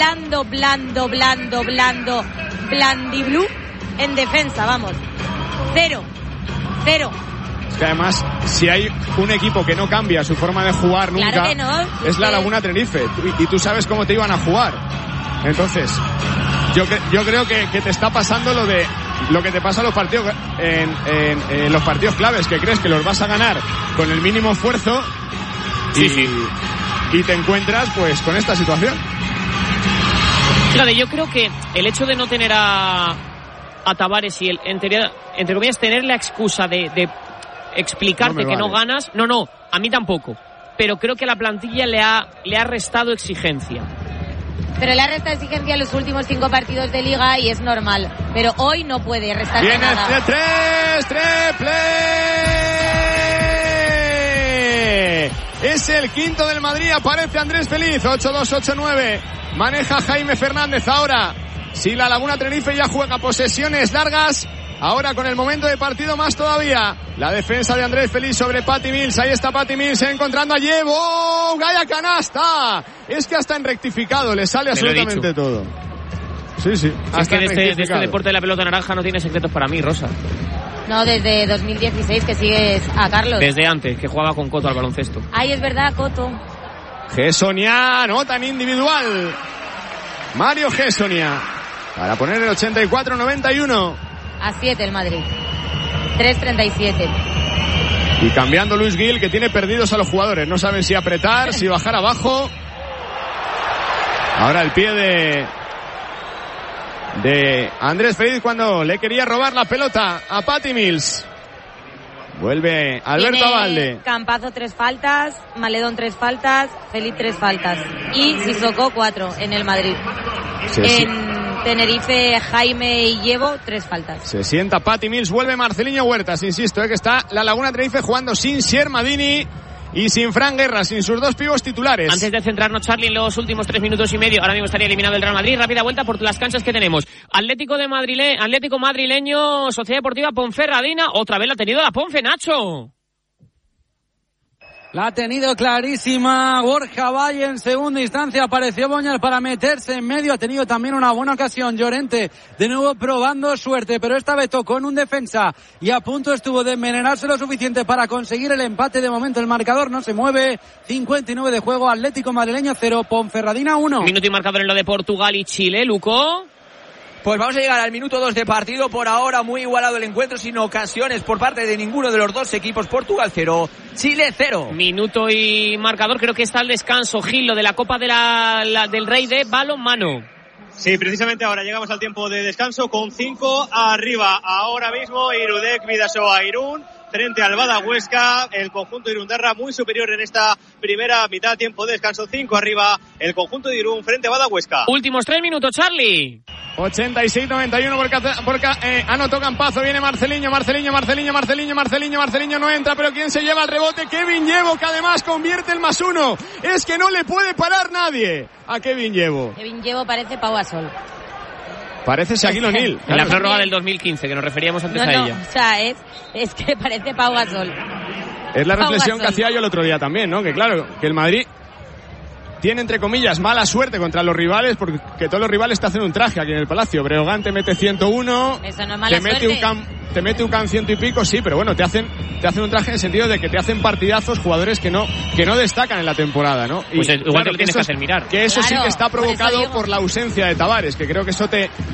blandiblue en defensa, vamos. 0. Es que además, si hay un equipo que no cambia su forma de jugar nunca, claro que no, es la Laguna Tenerife. Y tú sabes cómo te iban a jugar. Entonces, yo creo que te está pasando lo que te pasa en los partidos en los partidos claves, que crees que los vas a ganar con el mínimo esfuerzo y te encuentras pues con esta situación. Claro, yo creo que el hecho de no tener a Tavares y entre comillas tener la excusa de explicarte que no ganas, no, a mí tampoco, pero creo que a la plantilla le ha restado exigencia. Pero le ha restado exigencia en los últimos 5 partidos de Liga y es normal. Pero hoy no puede restarse nada. Viene de 3, triple. Es el quinto del Madrid, aparece Andrés Feliz, 8-2, 8-9. Maneja Jaime Fernández ahora. Si la Laguna Tenerife ya juega posesiones largas, ahora con el momento de partido más todavía. La defensa de Andrés Feliz sobre Patty Mills. Ahí está Patty Mills encontrando a Llevo. ¡Gaya canasta! Es que hasta en rectificado le sale absolutamente todo. Sí. Es que de este deporte de la pelota naranja no tiene secretos para mí, Rosa. No, desde 2016 que sigues a Carlos. Desde antes, que jugaba con Coto al baloncesto. Ay, es verdad, Coto. Gessonia, nota en individual. Mario Gessonia. Para poner el 84-91. A 7 el Madrid. 3-37. Y cambiando Luis Gil, que tiene perdidos a los jugadores. No saben si apretar, si bajar abajo. Ahora el pie de Andrés Feliz cuando le quería robar la pelota a Patty Mills. Vuelve Alberto Abalde. Campazo 3 faltas, Maledón 3 faltas, Feliz 3 faltas. Y Sissoko 4 en el Madrid. Tenerife, Jaime y Llevo, 3 faltas. Se sienta Patty Mills, vuelve Marceliño Huertas, insisto, que está la Laguna Tenerife jugando sin Siermadini y sin Fran Guerra, sin sus 2 pibos titulares. Antes de centrarnos, Charlie, en los últimos 3 minutos y medio, ahora mismo estaría eliminado el Real Madrid. Rápida vuelta por las canchas que tenemos. Atlético Madrileño, Sociedad Deportiva Ponferradina. Otra vez la ha tenido la Ponfe, Nacho. La ha tenido clarísima Borja Valle en segunda instancia. Apareció Boñar para meterse en medio. Ha tenido también una buena ocasión Llorente, de nuevo probando suerte, pero esta vez tocó en un defensa y a punto estuvo de envenenarse lo suficiente para conseguir el empate. De momento el marcador no se mueve. 59 de juego. Atlético Madrileño 0, Ponferradina 1. Minuto y marcador en lo de Portugal y Chile, Luco. Pues vamos a llegar al minuto 2 de partido. Por ahora muy igualado el encuentro, sin ocasiones por parte de ninguno de los dos equipos. Portugal 0, Chile 0. Minuto y marcador. Creo que está el descanso, Gil, lo de la Copa del Rey de balonmano. Sí, precisamente ahora llegamos al tiempo de descanso con 5 arriba. Ahora mismo Irudek Bidasoa Irún frente al Bada Huesca, el conjunto de Irundarra muy superior en esta primera mitad, tiempo de descanso, 5 arriba, el conjunto de Irún frente a Bada Huesca. Últimos 3 minutos, Charlie. 86-91 porque anotó Campazo, viene Marceliño no entra, pero ¿quién se lleva el rebote? Kevin Llevo, que además convierte el +1. Es que no le puede parar nadie a Kevin Llevo. Kevin Llevo parece Pau Gasol. Parece Shaquille O'Neal. En la prórroga del 2015, que nos referíamos antes a ella. O sea, es que parece Pau Gasol. Es la reflexión que hacía yo el otro día también, ¿no? Que claro, que el Madrid tiene, entre comillas, mala suerte contra los rivales, porque todos los rivales te hacen un traje aquí en el Palacio. Breogán te mete 101. Eso no es mala suerte. Te mete un 100 y pico, sí, pero bueno, te hacen un traje en el sentido de que te hacen partidazos jugadores que no destacan en la temporada, ¿no? Pues igual claro, te lo tienes que hacer mirar. Que eso sí que está provocado por la ausencia de Tavares, que creo que eso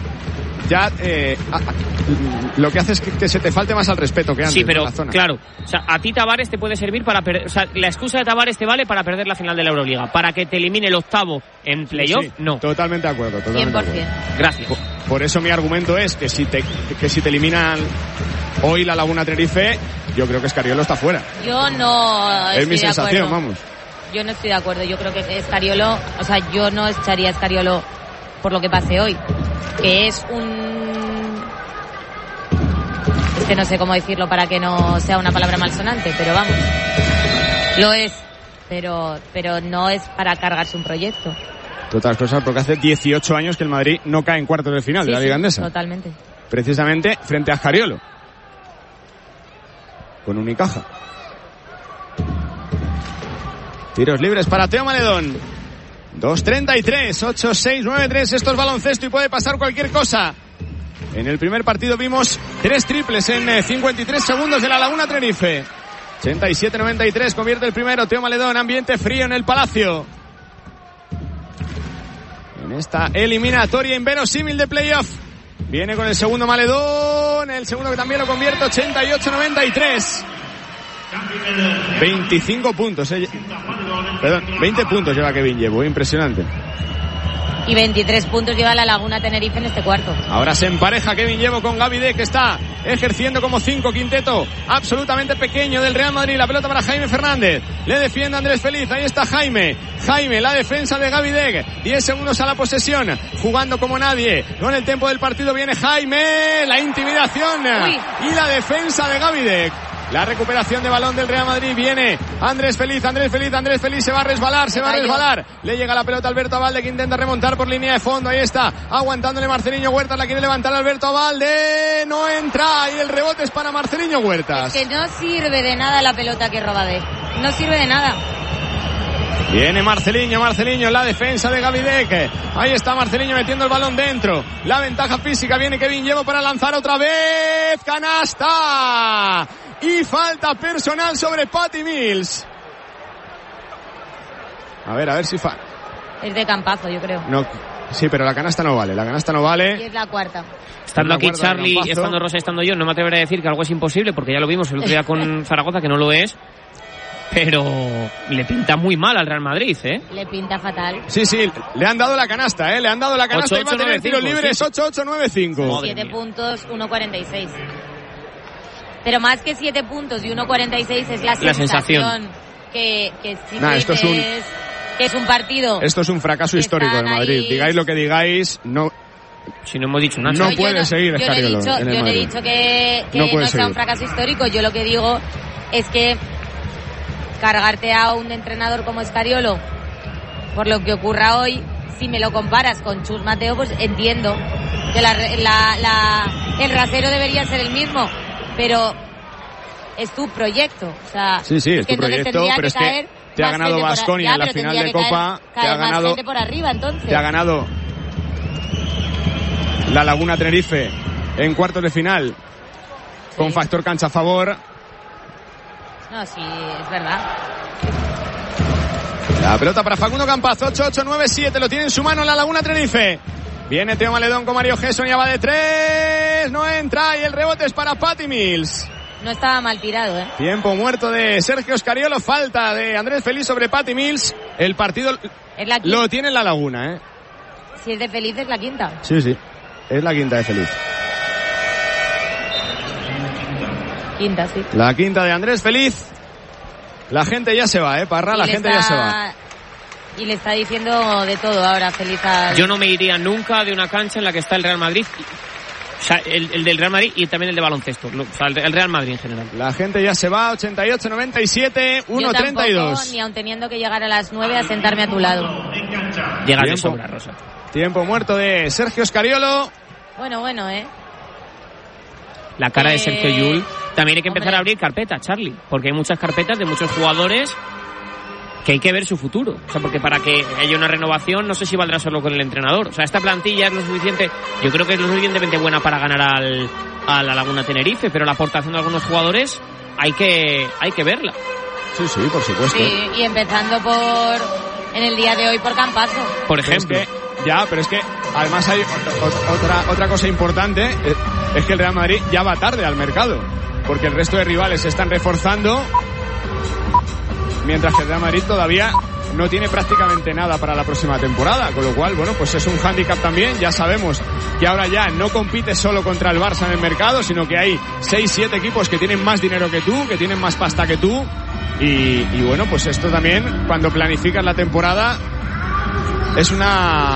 lo que hace es que se te falte más al respeto que antes. Sí, pero en la zona. Claro, o sea, a ti Tavares te puede servir para o sea, la excusa de Tavares te vale para perder la final de la Euroliga, para que te elimine el octavo en playoff, sí, no. Totalmente de acuerdo, 100%. Gracias. Por eso mi argumento es que si te eliminan hoy la Laguna Tenerife, yo creo que Escariolo está fuera. Yo no es mi sensación, vamos. Yo no estoy de acuerdo, yo creo que Escariolo, o sea, yo no echaría a Escariolo por lo que pase hoy, que es que no sé cómo decirlo para que no sea una palabra malsonante, pero vamos, lo es, pero no es para cargarse un proyecto. De otras cosas, porque hace 18 años que el Madrid no cae en cuartos de final de la Liga Endesa. Totalmente. Precisamente frente a Escariolo, con Unicaja. Tiros libres para Teo Maledón. 2:33, 8-6, 9-3. Esto es baloncesto y puede pasar cualquier cosa. En el primer partido vimos 3 triples en 53 segundos de la Laguna Tenerife. 87-93, convierte el primero Teo Maledón. Ambiente frío en el Palacio. En esta eliminatoria inverosímil de playoff. Viene con el segundo Maledón. El segundo que también lo convierte, 88-93. 25 puntos. 20 puntos lleva Kevin Llevo. Impresionante. Y 23 puntos lleva la Laguna Tenerife en este cuarto. Ahora se empareja Kevin Llevo con Gaby Deck, que está ejerciendo como 5, quinteto absolutamente pequeño del Real Madrid. La pelota para Jaime Fernández. Le defiende Andrés Feliz. Ahí está Jaime, la defensa de Gaby Deck. 10 segundos a la posesión. Jugando como nadie. No en el tiempo del partido viene Jaime. La intimidación. Uy. Y la defensa de Gaby Deck. La recuperación de balón del Real Madrid. Viene Andrés Feliz se va a resbalar, le llega la pelota a Alberto Abalde, que intenta remontar por línea de fondo. Ahí está, aguantándole Marceliño Huertas, la quiere levantar Alberto Abalde, no entra, y el rebote es para Marceliño Huertas. Es que no sirve de nada la pelota que roba Deck, no sirve de nada. Viene Marceliño en la defensa de Gaby Deck. Ahí está Marceliño metiendo el balón dentro. La ventaja física, viene Kevin Llevo para lanzar otra vez. ¡Canasta! Y falta personal sobre Patty Mills. A ver si es de Campazo, yo creo. No, sí, pero la canasta no vale. Y es la cuarta. Estando aquí Charlie, estando Rosa, estando yo, no me atreveré a decir que algo es imposible, porque ya lo vimos el otro día con Zaragoza, que no lo es. Pero le pinta muy mal al Real Madrid, ¿eh? Le pinta fatal. Sí, le han dado la canasta, Le han dado la canasta 8, y va a tener tiros libres, 8-8-9-5. 7 puntos, 1.46. Pero más que 7 puntos y 1.46 es la sensación. Que sí que es un partido. Esto es un fracaso histórico de Madrid. Ahí. Digáis lo que digáis, no. Si no hemos dicho nada. No puede seguir Escariolo. Yo no he dicho que no sea un fracaso histórico. Yo lo que digo es que cargarte a un entrenador como Escariolo por lo que ocurra hoy, si me lo comparas con Chus Mateo, pues entiendo que el rasero debería ser el mismo, pero es tu proyecto, o sea, sí, es tu proyecto, pero es que te ha ganado Baskonia en la final de Copa, te ha ganado gente por arriba, entonces. Te ha ganado la Laguna Tenerife en cuartos de final con factor cancha a favor. No, sí, es verdad. La pelota para Facundo Campazo, 8-8-9-7, lo tiene en su mano la Laguna Tenerife. Viene Teo Maledón con Mario Gesson, ya va de 3. No entra y el rebote es para Patty Mills. No estaba mal tirado, ¿eh? Tiempo muerto de Sergio Scariolo. Falta de Andrés Feliz sobre Patty Mills. El partido lo tiene en La Laguna, ¿eh? Si es de Feliz es la quinta. Sí. Es la quinta de Feliz. Quinta, sí. La quinta de Andrés Feliz. La gente ya se va, Parra, la gente ya se va. Y le está diciendo de todo ahora Feliz al... Yo no me iría nunca de una cancha en la que está el Real Madrid. O sea, el del Real Madrid y también el de baloncesto. O sea, el Real Madrid en general. La gente ya se va, 88-97, 1-32. Yo tampoco, ni aun teniendo que llegar a las 9 a sentarme a tu lado. Llegar de sobra, Rosa. Tiempo muerto de Sergio Scariolo. Bueno, La cara de Sergio Llull. También hay que empezar a abrir carpetas, Charlie. Porque hay muchas carpetas de muchos jugadores que hay que ver su futuro. O sea, porque para que haya una renovación, no sé si valdrá solo con el entrenador. O sea, esta plantilla es lo suficiente, yo creo que es lo suficientemente buena para ganar a la Laguna Tenerife, pero la aportación de algunos jugadores hay que verla. Sí, por supuesto. Sí, y empezando en el día de hoy por Campazzo. Por ejemplo. Pero es que además hay otra cosa importante, es que el Real Madrid ya va tarde al mercado, porque el resto de rivales se están reforzando, mientras que el Real Madrid todavía no tiene prácticamente nada para la próxima temporada, con lo cual, bueno, pues es un hándicap también. Ya sabemos que ahora ya no compite solo contra el Barça en el mercado, sino que hay 6-7 equipos que tienen más dinero que tú, que tienen más pasta que tú, y bueno, pues esto también, cuando planificas la temporada, es un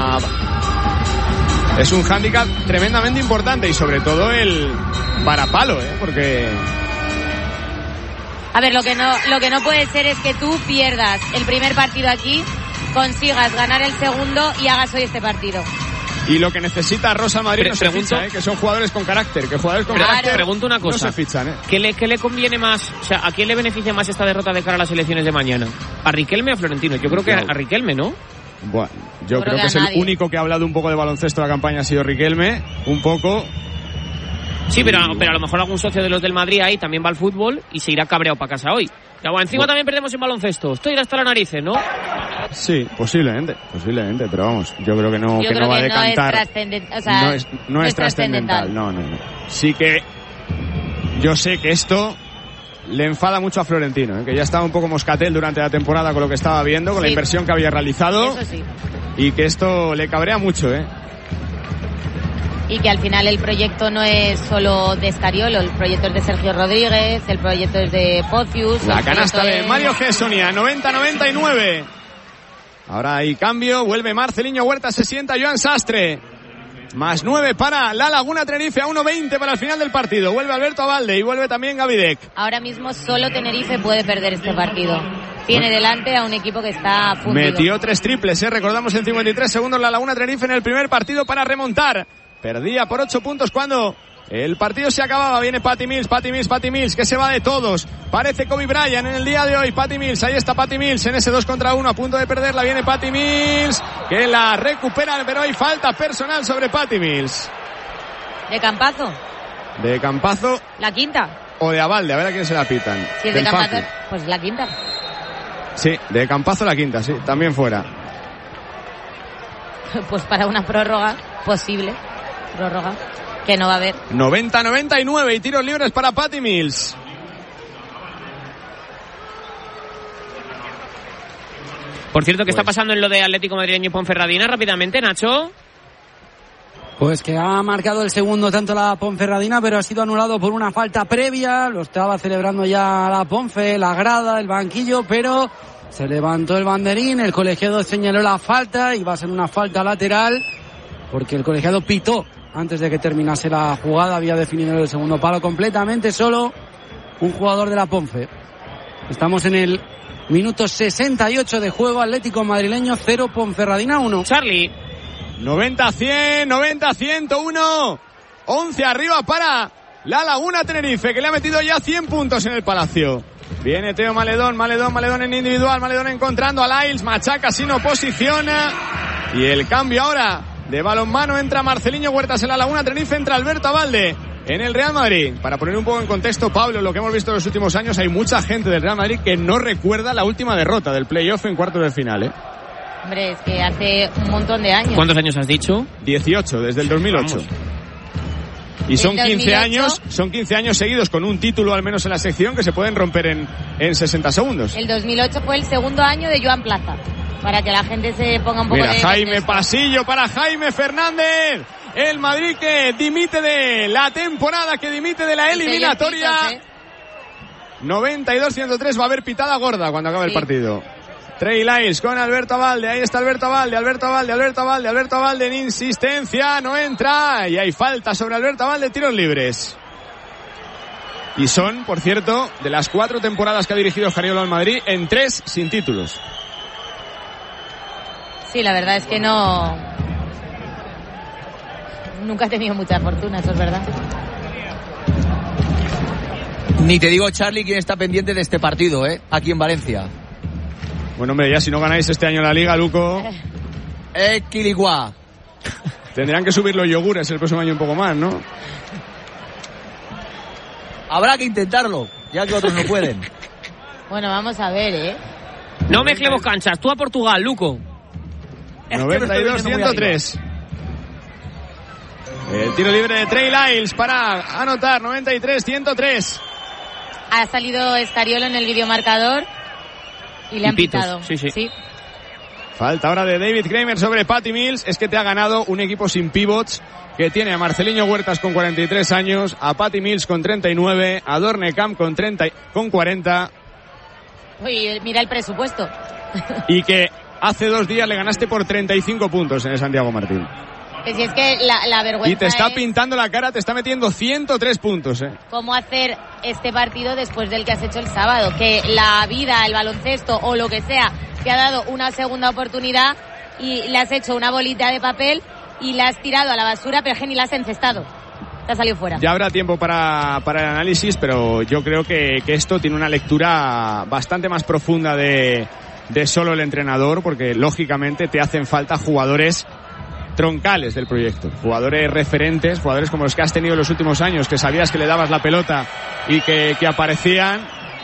hándicap tremendamente importante, y sobre todo el varapalo, porque... A ver, lo que no puede ser es que tú pierdas el primer partido aquí, consigas ganar el segundo y hagas hoy este partido. Y lo que necesita Rosa Madrid no se ficha, que son jugadores con carácter, Pregunto una cosa, no se fichan, ¿Qué le conviene más, o sea, a quién le beneficia más esta derrota de cara a las elecciones de mañana? ¿A Riquelme o a Florentino? Yo creo que a Riquelme, ¿no? Bueno, yo creo que es el único que ha hablado un poco de baloncesto de la campaña, ha sido Riquelme, un poco. Sí, pero a lo mejor algún socio de los del Madrid ahí también va al fútbol y se irá cabreado para casa hoy. Ya, bueno, encima también perdemos en baloncesto. Estoy hasta las narices, ¿no? Sí, posiblemente, pero vamos, yo creo que no va a decantar. No es trascendental, no. Sí que yo sé que esto le enfada mucho a Florentino, que ya estaba un poco moscatel durante la temporada con lo que estaba viendo, con la inversión que había realizado. Eso sí. Y que esto le cabrea mucho, Y que al final el proyecto no es solo de Scariolo, el proyecto es de Sergio Rodríguez, el proyecto es de Pocius. La canasta de Mario Gessonia, 90-99. Ahora hay cambio, vuelve Marceliño Huerta, se sienta Joan Sastre. Más 9 para la Laguna Tenerife, a 1:20 para el final del partido. Vuelve Alberto Abalde y vuelve también Gavidec. Ahora mismo solo Tenerife puede perder este partido. Tiene delante a un equipo que está fundido. Metió 3 triples, recordamos, en 53 segundos la Laguna Tenerife en el primer partido para remontar. Perdía por 8 puntos cuando el partido se acababa. Viene Patty Mills, que se va de todos. Parece Kobe Bryant en el día de hoy. Patty Mills, ahí está Patty Mills en ese 2 contra 1, a punto de perderla. Viene Patty Mills, que la recupera, pero hay falta personal sobre Patty Mills. ¿De Campazzo? De Campazzo. ¿La quinta? O de Abalde, a ver a quién se la pitan. Si es de Campazzo, pues la quinta. Sí, de Campazzo la quinta, sí, también fuera. Pues para una prórroga posible. Prórroga que no va a haber. 90-99 y tiros libres para Patty Mills. Por cierto, ¿qué está pasando en lo de Atlético Madrileño y Ponferradina? Rápidamente, Nacho. Pues que ha marcado el segundo tanto la Ponferradina, pero ha sido anulado por una falta previa. Lo estaba celebrando ya la Ponfe, la grada, el banquillo, pero se levantó el banderín, el colegiado señaló la falta y va a ser una falta lateral porque el colegiado pitó antes de que terminase la jugada, había definido el segundo palo completamente solo un jugador de la Ponfe. Estamos en el minuto 68 de juego, Atlético Madrileño 0, Ponferradina 1. Charlie. 90-100, 90-101, 11 arriba para la Laguna Tenerife, que le ha metido ya 100 puntos en el Palacio. Viene Teo Maledón en individual, Maledón encontrando a Lyles, machaca sin oposición. Y el cambio ahora de balonmano, entra Marceliño Huertas en la Laguna Tenerife, entra Alberto Abalde en el Real Madrid. Para poner un poco en contexto, Pablo, lo que hemos visto en los últimos años, hay mucha gente del Real Madrid que no recuerda la última derrota del playoff en cuartos de final, Hombre, es que hace un montón de años. ¿Cuántos años has dicho? 18, desde el 2008. Vamos. Y son 15 2008, años seguidos con un título al menos en la sección que se pueden romper en 60 segundos. El 2008 fue el segundo año de Joan Plaza, para que la gente se ponga un poco Mira, de Jaime, contexto. pasillo para Jaime Fernández. El Madrid que dimite de la temporada, que dimite de la eliminatoria. 92-103, va a haber pitada gorda cuando acabe el partido. Trey Lyles con Alberto Abalde, ahí está Alberto Abalde en insistencia, no entra y hay falta sobre Alberto Abalde, tiros libres. Y son, por cierto, de las 4 temporadas que ha dirigido Jariolo al Madrid, en 3 sin títulos. Sí, la verdad es que nunca ha tenido mucha fortuna, eso es verdad. Ni te digo, Charlie, quién está pendiente de este partido, aquí en Valencia. Bueno, hombre, ya si no ganáis este año la Liga, Luco... Quiligua. Tendrán que subir los yogures el próximo año un poco más, ¿no? Habrá que intentarlo, ya que otros no pueden. Bueno, vamos a ver, No mezclemos canchas, tú a Portugal, Luco. 92-103. El tiro libre de Trey Lyles para anotar, 93-103. Ha salido Escariolo en el videomarcador y le han pitado. Sí. Falta ahora de David Kramer sobre Patty Mills. Es que te ha ganado un equipo sin pivots que tiene a Marceliño Huertas con 43 años, a Patty Mills con 39, a Dornkamp con 40. Uy, mira el presupuesto. Y que hace 2 días le ganaste por 35 puntos en el Santiago Martín. Que si es que la vergüenza Y te está es pintando la cara, te está metiendo 103 puntos, cómo hacer este partido después del que has hecho el sábado. Que la vida, el baloncesto o lo que sea, te ha dado una segunda oportunidad y le has hecho una bolita de papel y la has tirado a la basura, pero ni la has encestado. Te ha salido fuera. Ya habrá tiempo para el análisis, pero yo creo que esto tiene una lectura bastante más profunda de solo el entrenador, porque lógicamente te hacen falta jugadores troncales del proyecto, jugadores referentes, jugadores como los que has tenido en los últimos años, que sabías que le dabas la pelota y que aparecían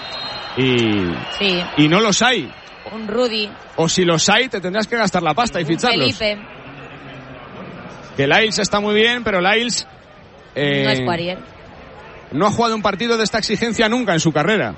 y no los hay. Un Rudy. O si los hay, te tendrás que gastar la pasta y ficharlos. Felipe. Que Lyles está muy bien, pero Lyles no es Poirier. No ha jugado un partido de esta exigencia nunca en su carrera.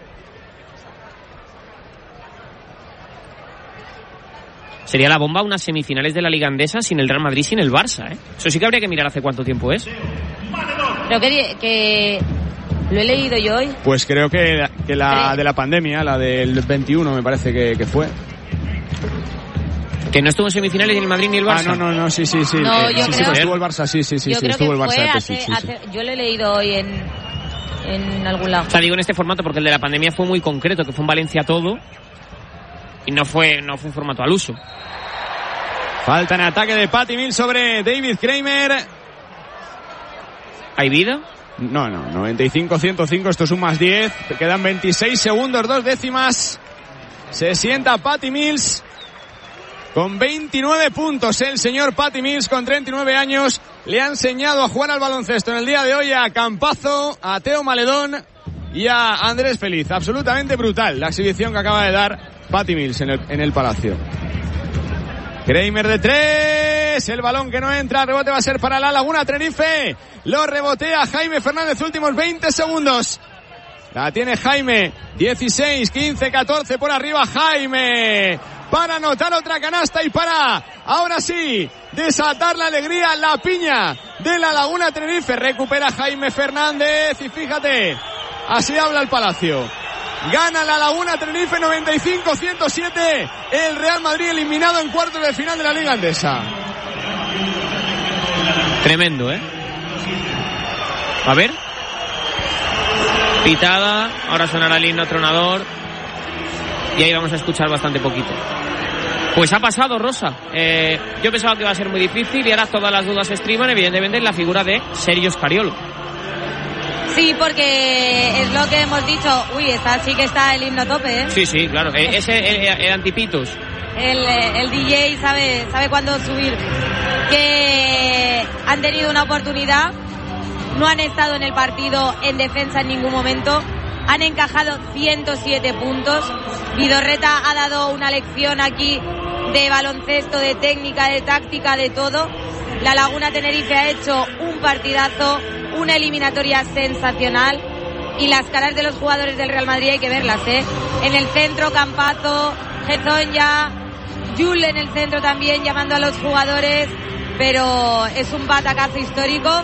Sería la bomba unas semifinales de la Liga Andesa sin el Real Madrid, sin el Barça, Eso sí que habría que mirar hace cuánto tiempo es. Creo que lo he leído yo hoy. Pues creo que la de la pandemia, la del 21 me parece que fue. Que no estuvo en semifinales ni el Madrid ni el Barça. No, sí. No, yo creo, estuvo el Barça, sí, estuvo el Barça. Yo lo he leído hoy en algún lado. O sea, digo en este formato porque el de la pandemia fue muy concreto, que fue en Valencia todo. Y no fue un formato al uso. Falta en ataque de Patty Mills sobre David Kramer. ¿Hay vida? No, 95-105, esto es un más 10. Quedan 26 segundos, 2 décimas. Se sienta Patty Mills con 29 puntos. El señor Patty Mills, con 39 años, le ha enseñado a jugar al baloncesto en el día de hoy a Campazo, a Teo Maledón y a Andrés Feliz. Absolutamente brutal la exhibición que acaba de dar Patty Mills en el Palacio. Kramer de 3, el balón que no entra, rebote va a ser para la Laguna Tenerife, lo rebotea Jaime Fernández, últimos 20 segundos. La tiene Jaime, 16, 15, 14 por arriba Jaime, para anotar otra canasta y para, ahora sí, desatar la alegría, la piña de la Laguna Tenerife. Recupera Jaime Fernández y fíjate, así habla el Palacio. Gana la Laguna Tenerife 95-107. El Real Madrid eliminado en cuartos de final de la Liga Andesa. Tremendo, A ver. Pitada. Ahora sonará el himno tronador. Y ahí vamos a escuchar bastante poquito. Pues ha pasado, Rosa. Yo pensaba que iba a ser muy difícil y ahora todas las dudas se estriban, evidentemente, en la figura de Sergio Scariolo. Sí, porque es lo que hemos dicho. Uy, sí que está el himno a tope, Sí, claro. Es el antipitos. El DJ sabe cuándo subir. Que han tenido una oportunidad, no han estado en el partido en defensa en ningún momento, han encajado 107 puntos. Vidorreta ha dado una lección aquí de baloncesto, de técnica, de táctica, de todo. La Laguna Tenerife ha hecho un partidazo, una eliminatoria sensacional, y las caras de los jugadores del Real Madrid hay que verlas, ¿eh? En el centro, Campazo, Gezonja, Jul en el centro también llamando a los jugadores, pero es un batacazo histórico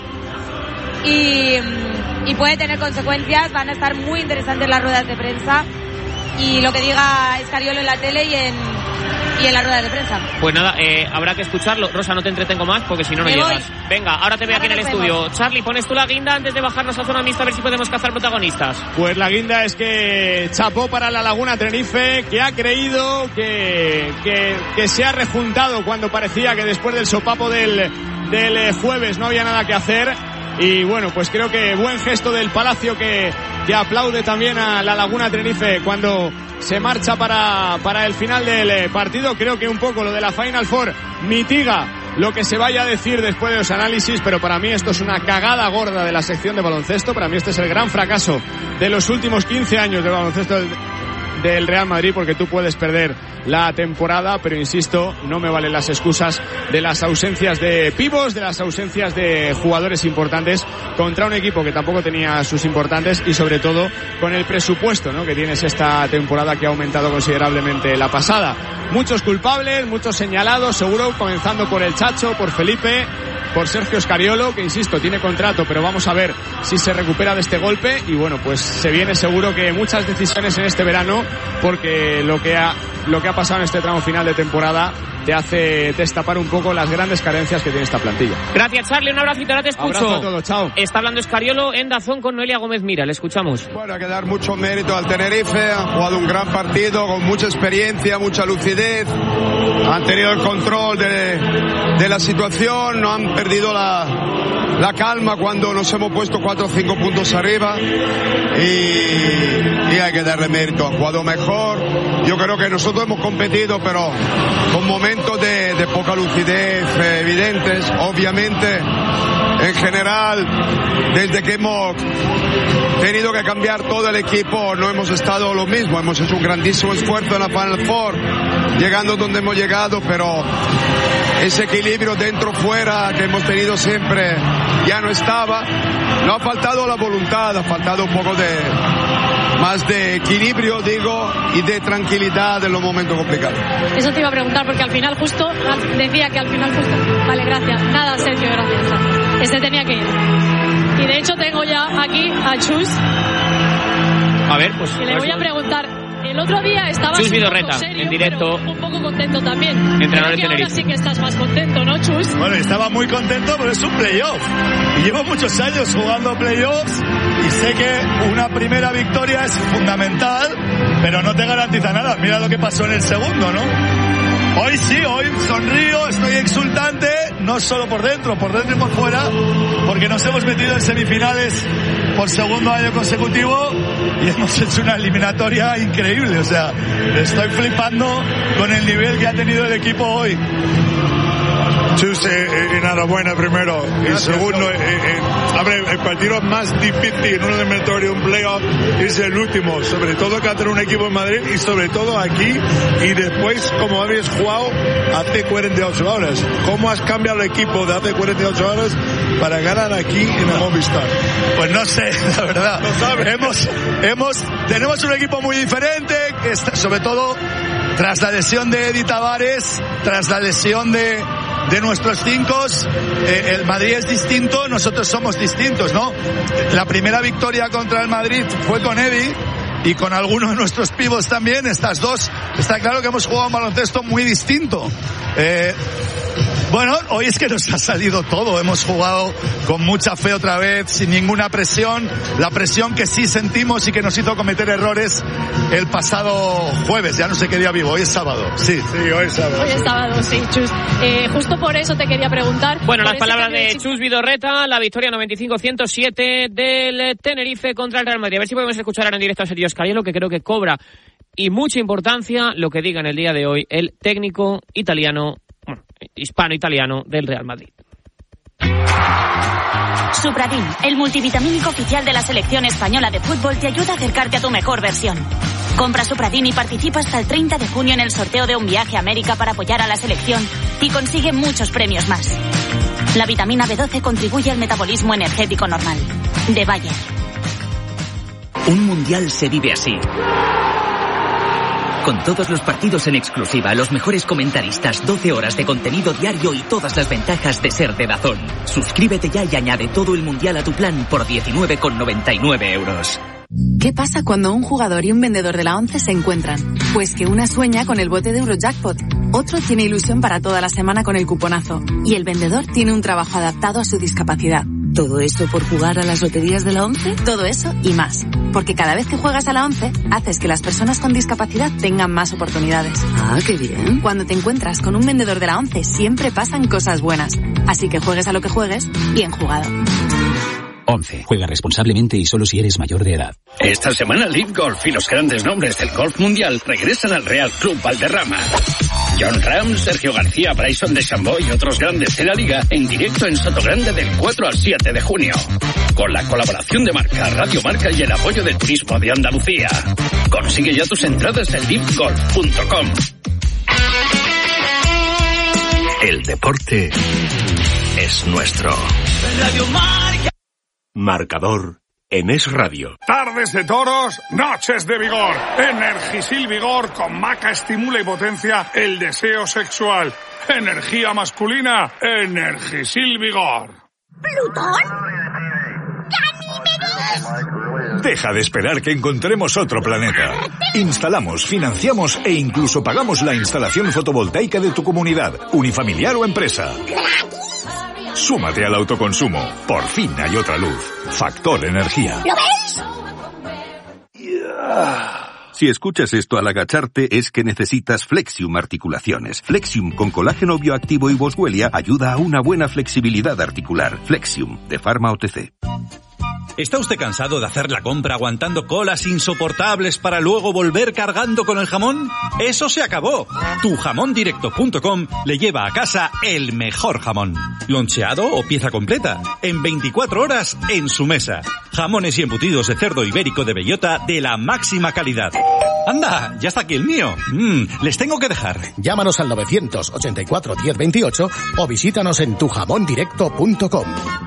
y puede tener consecuencias. Van a estar muy interesantes las ruedas de prensa y lo que diga Escariolo en la tele y en las ruedas de prensa. Pues nada, habrá que escucharlo. Rosa, no te entretengo más porque si no, no llegas. Venga, ahora te veo aquí en el estudio. Charlie, pones tú la guinda antes de bajarnos a zona mixta a ver si podemos cazar protagonistas. Pues la guinda es que chapó para la Laguna Tenerife, que ha creído, que se ha rejuntado cuando parecía que después del sopapo del jueves no había nada que hacer. Y bueno, pues creo que buen gesto del Palacio que aplaude también a la Laguna Tenerife cuando se marcha para el final del partido. Creo que un poco lo de la Final Four mitiga lo que se vaya a decir después de los análisis, pero para mí esto es una cagada gorda de la sección de baloncesto. Para mí este es el gran fracaso de los últimos 15 años de baloncesto del Real Madrid, porque tú puedes perder la temporada, pero insisto, no me valen las excusas de las ausencias de pivos, de las ausencias de jugadores importantes contra un equipo que tampoco tenía sus importantes y sobre todo con el presupuesto, ¿no?, que tienes esta temporada, que ha aumentado considerablemente la pasada. Muchos culpables, muchos señalados, seguro, comenzando por el Chacho, por Felipe, por Sergio Escariolo, que insisto, tiene contrato, pero vamos a ver si se recupera de este golpe. Y bueno, pues se viene seguro que muchas decisiones en este verano, porque lo que ha pasado en este tramo final de temporada te hace destapar un poco las grandes carencias que tiene esta plantilla. Gracias, Charlie, un abracito, ahora te escucho. Abrazo a todos, chao. Está hablando Escariolo en DAZN con Noelia Gómez Mira, le escuchamos. Bueno, hay que dar mucho mérito al Tenerife, han jugado un gran partido con mucha experiencia, mucha lucidez, han tenido el control de la situación, no han perdido la calma cuando nos hemos puesto 4 o 5 puntos arriba y hay que darle mérito, han jugado mejor. Yo creo que nosotros hemos competido, pero con momentos de poca lucidez evidentes. Obviamente, en general, desde que hemos tenido que cambiar todo el equipo, no hemos estado lo mismo. Hemos hecho un grandísimo esfuerzo en la Final Four, llegando donde hemos llegado, pero ese equilibrio dentro-fuera que hemos tenido siempre ya no estaba. No ha faltado la voluntad, ha faltado un poco más de equilibrio, digo, y de tranquilidad en los momentos complicados. Eso te iba a preguntar, porque al final justo decía que al final justo... Vale, gracias. Nada, Sergio, gracias. Este tenía que ir. Y de hecho tengo ya aquí a Chus. A ver, pues... Y le voy a preguntar... El otro día estabas Chus un Vidorreta, poco serio, en directo, un poco contento también. Entrenador de Tenerife. Ahora sí que estás más contento, ¿no, Chus? Bueno, estaba muy contento, pero es un playoff. Y llevo muchos años jugando playoffs y sé que una primera victoria es fundamental, pero no te garantiza nada. Mira lo que pasó en el segundo, ¿no? Hoy sí, hoy sonrío, estoy exultante, no solo por dentro y por fuera, porque nos hemos metido en semifinales por segundo año consecutivo y hemos hecho una eliminatoria increíble. O sea, estoy flipando con el nivel que ha tenido el equipo hoy. Chus, enhorabuena primero. Y segundo, el partido más difícil en una eliminatoria, un playoff, es el último. Sobre todo que tener un equipo en Madrid y sobre todo aquí. Y después, como habéis jugado hace 48 horas. ¿Cómo has cambiado el equipo de hace 48 horas para ganar aquí en el Movistar? Pues no sé, la verdad. Tenemos un equipo muy diferente, que está, sobre todo tras la lesión de Edi Tavares, tras la lesión de nuestros 5, el Madrid es distinto, nosotros somos distintos, ¿no? La primera victoria contra el Madrid fue con Edi y con algunos de nuestros pibos también. Estas dos, está claro que hemos jugado un baloncesto muy distinto. Bueno, hoy es que nos ha salido todo, hemos jugado con mucha fe otra vez, sin ninguna presión, la presión que sí sentimos y que nos hizo cometer errores el pasado jueves, ya no sé qué día vivo, hoy es sábado, sí, hoy es sábado. Hoy es sábado, sí, Chus. Justo por eso te quería preguntar. Bueno, las palabras de Chus Vidorreta, la victoria 95-107 del Tenerife contra el Real Madrid. A ver si podemos escuchar ahora en directo a Sergio Escariolo, que creo que cobra y mucha importancia lo que diga en el día de hoy el técnico hispano-italiano del Real Madrid. Supradin, el multivitamínico oficial de la selección española de fútbol, te ayuda a acercarte a tu mejor versión. Compra Supradin y participa hasta el 30 de junio en el sorteo de un viaje a América para apoyar a la selección y consigue muchos premios más. La vitamina B12 contribuye al metabolismo energético normal. De Bayer. Un mundial se vive así. Con todos los partidos en exclusiva, los mejores comentaristas, 12 horas de contenido diario y todas las ventajas de ser de DAZN. Suscríbete ya y añade todo el mundial a tu plan por 19,99 euros. ¿Qué pasa cuando un jugador y un vendedor de la 11 se encuentran? Pues que una sueña con el bote de Eurojackpot, otro tiene ilusión para toda la semana con el cuponazo y el vendedor tiene un trabajo adaptado a su discapacidad. ¿Todo eso por jugar a las loterías de la 11? Todo eso y más. Porque cada vez que juegas a la 11, haces que las personas con discapacidad tengan más oportunidades. Ah, qué bien. Cuando te encuentras con un vendedor de la 11, siempre pasan cosas buenas. Así que juegues a lo que juegues, bien jugado. 11. Juega responsablemente y solo si eres mayor de edad. Esta semana Live Golf y los grandes nombres del golf mundial regresan al Real Club Valderrama. John Ram, Sergio García, Bryson DeChambeau y otros grandes de la liga en directo en Sotogrande del 4 al 7 de junio. Con la colaboración de Marca, Radio Marca y el apoyo del Turismo de Andalucía. Consigue ya tus entradas en livegolf.com. El deporte es nuestro. Radio Marca. Marcador en Es Radio. Tardes de toros, noches de vigor. Energisil Vigor con maca estimula y potencia el deseo sexual. Energía masculina, Energisil Vigor. ¿Plutón? ¡Ganímedes! Deja de esperar que encontremos otro planeta. Instalamos, financiamos e incluso pagamos la instalación fotovoltaica de tu comunidad, unifamiliar o empresa. Súmate al autoconsumo. Por fin hay otra luz. Factor Energía. ¿Lo veis? Si escuchas esto al agacharte es que necesitas Flexium Articulaciones. Flexium con colágeno bioactivo y Boswellia ayuda a una buena flexibilidad articular. Flexium, de Pharma OTC. ¿Está usted cansado de hacer la compra aguantando colas insoportables para luego volver cargando con el jamón? ¡Eso se acabó! Tujamondirecto.com le lleva a casa el mejor jamón. Loncheado o pieza completa. En 24 horas en su mesa. Jamones y embutidos de cerdo ibérico de bellota de la máxima calidad. ¡Anda! Ya está aquí el mío. Les tengo que dejar. Llámanos al 984 1028 o visítanos en tujamondirecto.com.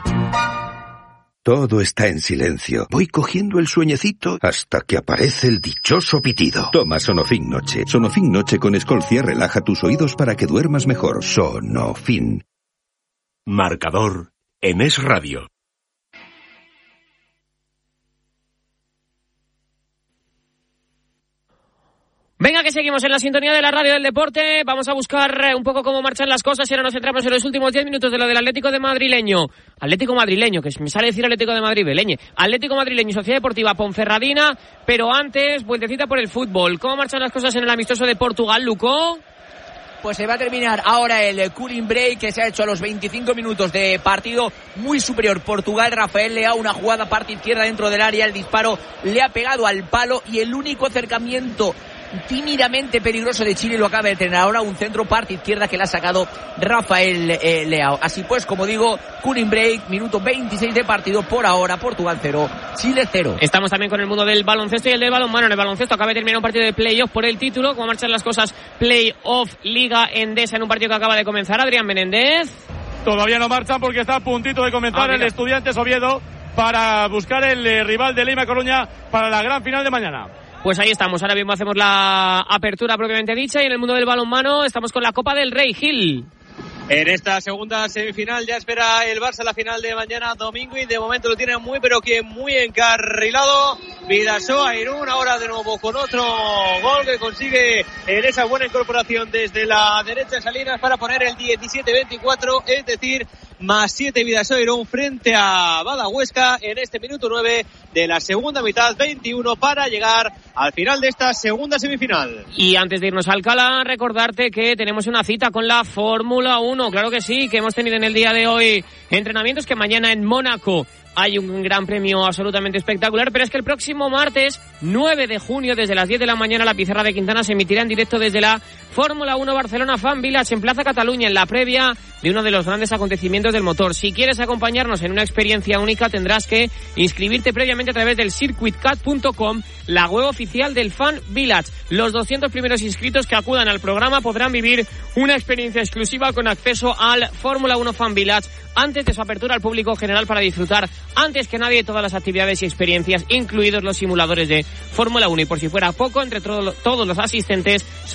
Todo está en silencio. Voy cogiendo el sueñecito hasta que aparece el dichoso pitido. Toma Sonofin Noche. Sonofin Noche con Escolcia relaja tus oídos para que duermas mejor. Sonofin. Marcador en Es Radio. Venga, que seguimos en la sintonía de la radio del deporte. Vamos a buscar un poco cómo marchan las cosas y ahora nos centramos en los últimos 10 minutos de lo del Atlético de Madrileño. Atlético Madrileño, que me sale decir Atlético de Madrid, Beleñe. Atlético Madrileño y Sociedad Deportiva Ponferradina, pero antes, vueltecita por el fútbol. ¿Cómo marchan las cosas en el amistoso de Portugal, Luco? Pues se va a terminar ahora el cooling break que se ha hecho a los 25 minutos de partido. Muy superior Portugal. Rafael Leao, una jugada parte izquierda dentro del área. El disparo le ha pegado al palo y el único acercamiento tímidamente peligroso de Chile lo acaba de tener ahora, un centro parte izquierda que le ha sacado Rafael Leao. Así pues, como digo, cooling break, minuto 26 de partido. Por ahora, Portugal 0, Chile 0. Estamos también con el mundo del baloncesto y el del balonmano. En el baloncesto acaba de terminar un partido de playoff por el título. ¿Cómo marchan las cosas? Playoff Liga Endesa en un partido que acaba de comenzar. Adrián Menéndez. Todavía no marchan porque está a puntito de comenzar el Estudiantes Oviedo para buscar el rival de Leima Coruña para la gran final de mañana. Pues ahí estamos, ahora mismo hacemos la apertura propiamente dicha y en el mundo del balonmano estamos con la Copa del Rey. Gil. En esta segunda semifinal ya espera el Barça la final de mañana domingo y de momento lo tiene muy pero que muy encarrilado. Bidasoa Irún ahora de nuevo con otro gol que consigue en esa buena incorporación desde la derecha Salinas para poner el 17-24, es decir, más 7 Bidasoa Irún frente a Badahuesca en este minuto 9 de la segunda mitad, 21 para llegar al final de esta segunda semifinal. Y antes de irnos a Alcalá, recordarte que tenemos una cita con la Fórmula 1, claro que sí, que hemos tenido en el día de hoy entrenamientos, que mañana en Mónaco hay un gran premio absolutamente espectacular, pero es que el próximo martes 9 de junio desde las 10 de la mañana la Pizarra de Quintana se emitirá en directo desde la Fórmula 1 Barcelona Fan Village en Plaza Cataluña en la previa de uno de los grandes acontecimientos del motor. Si quieres acompañarnos en una experiencia única tendrás que inscribirte previamente directamente a través del circuitcat.com, la web oficial del Fan Village. Los 200 primeros inscritos que acudan al programa podrán vivir una experiencia exclusiva con acceso al Fórmula 1 Fan Village antes de su apertura al público general para disfrutar antes que nadie todas las actividades y experiencias, incluidos los simuladores de Fórmula 1. Y por si fuera poco, entre todos los asistentes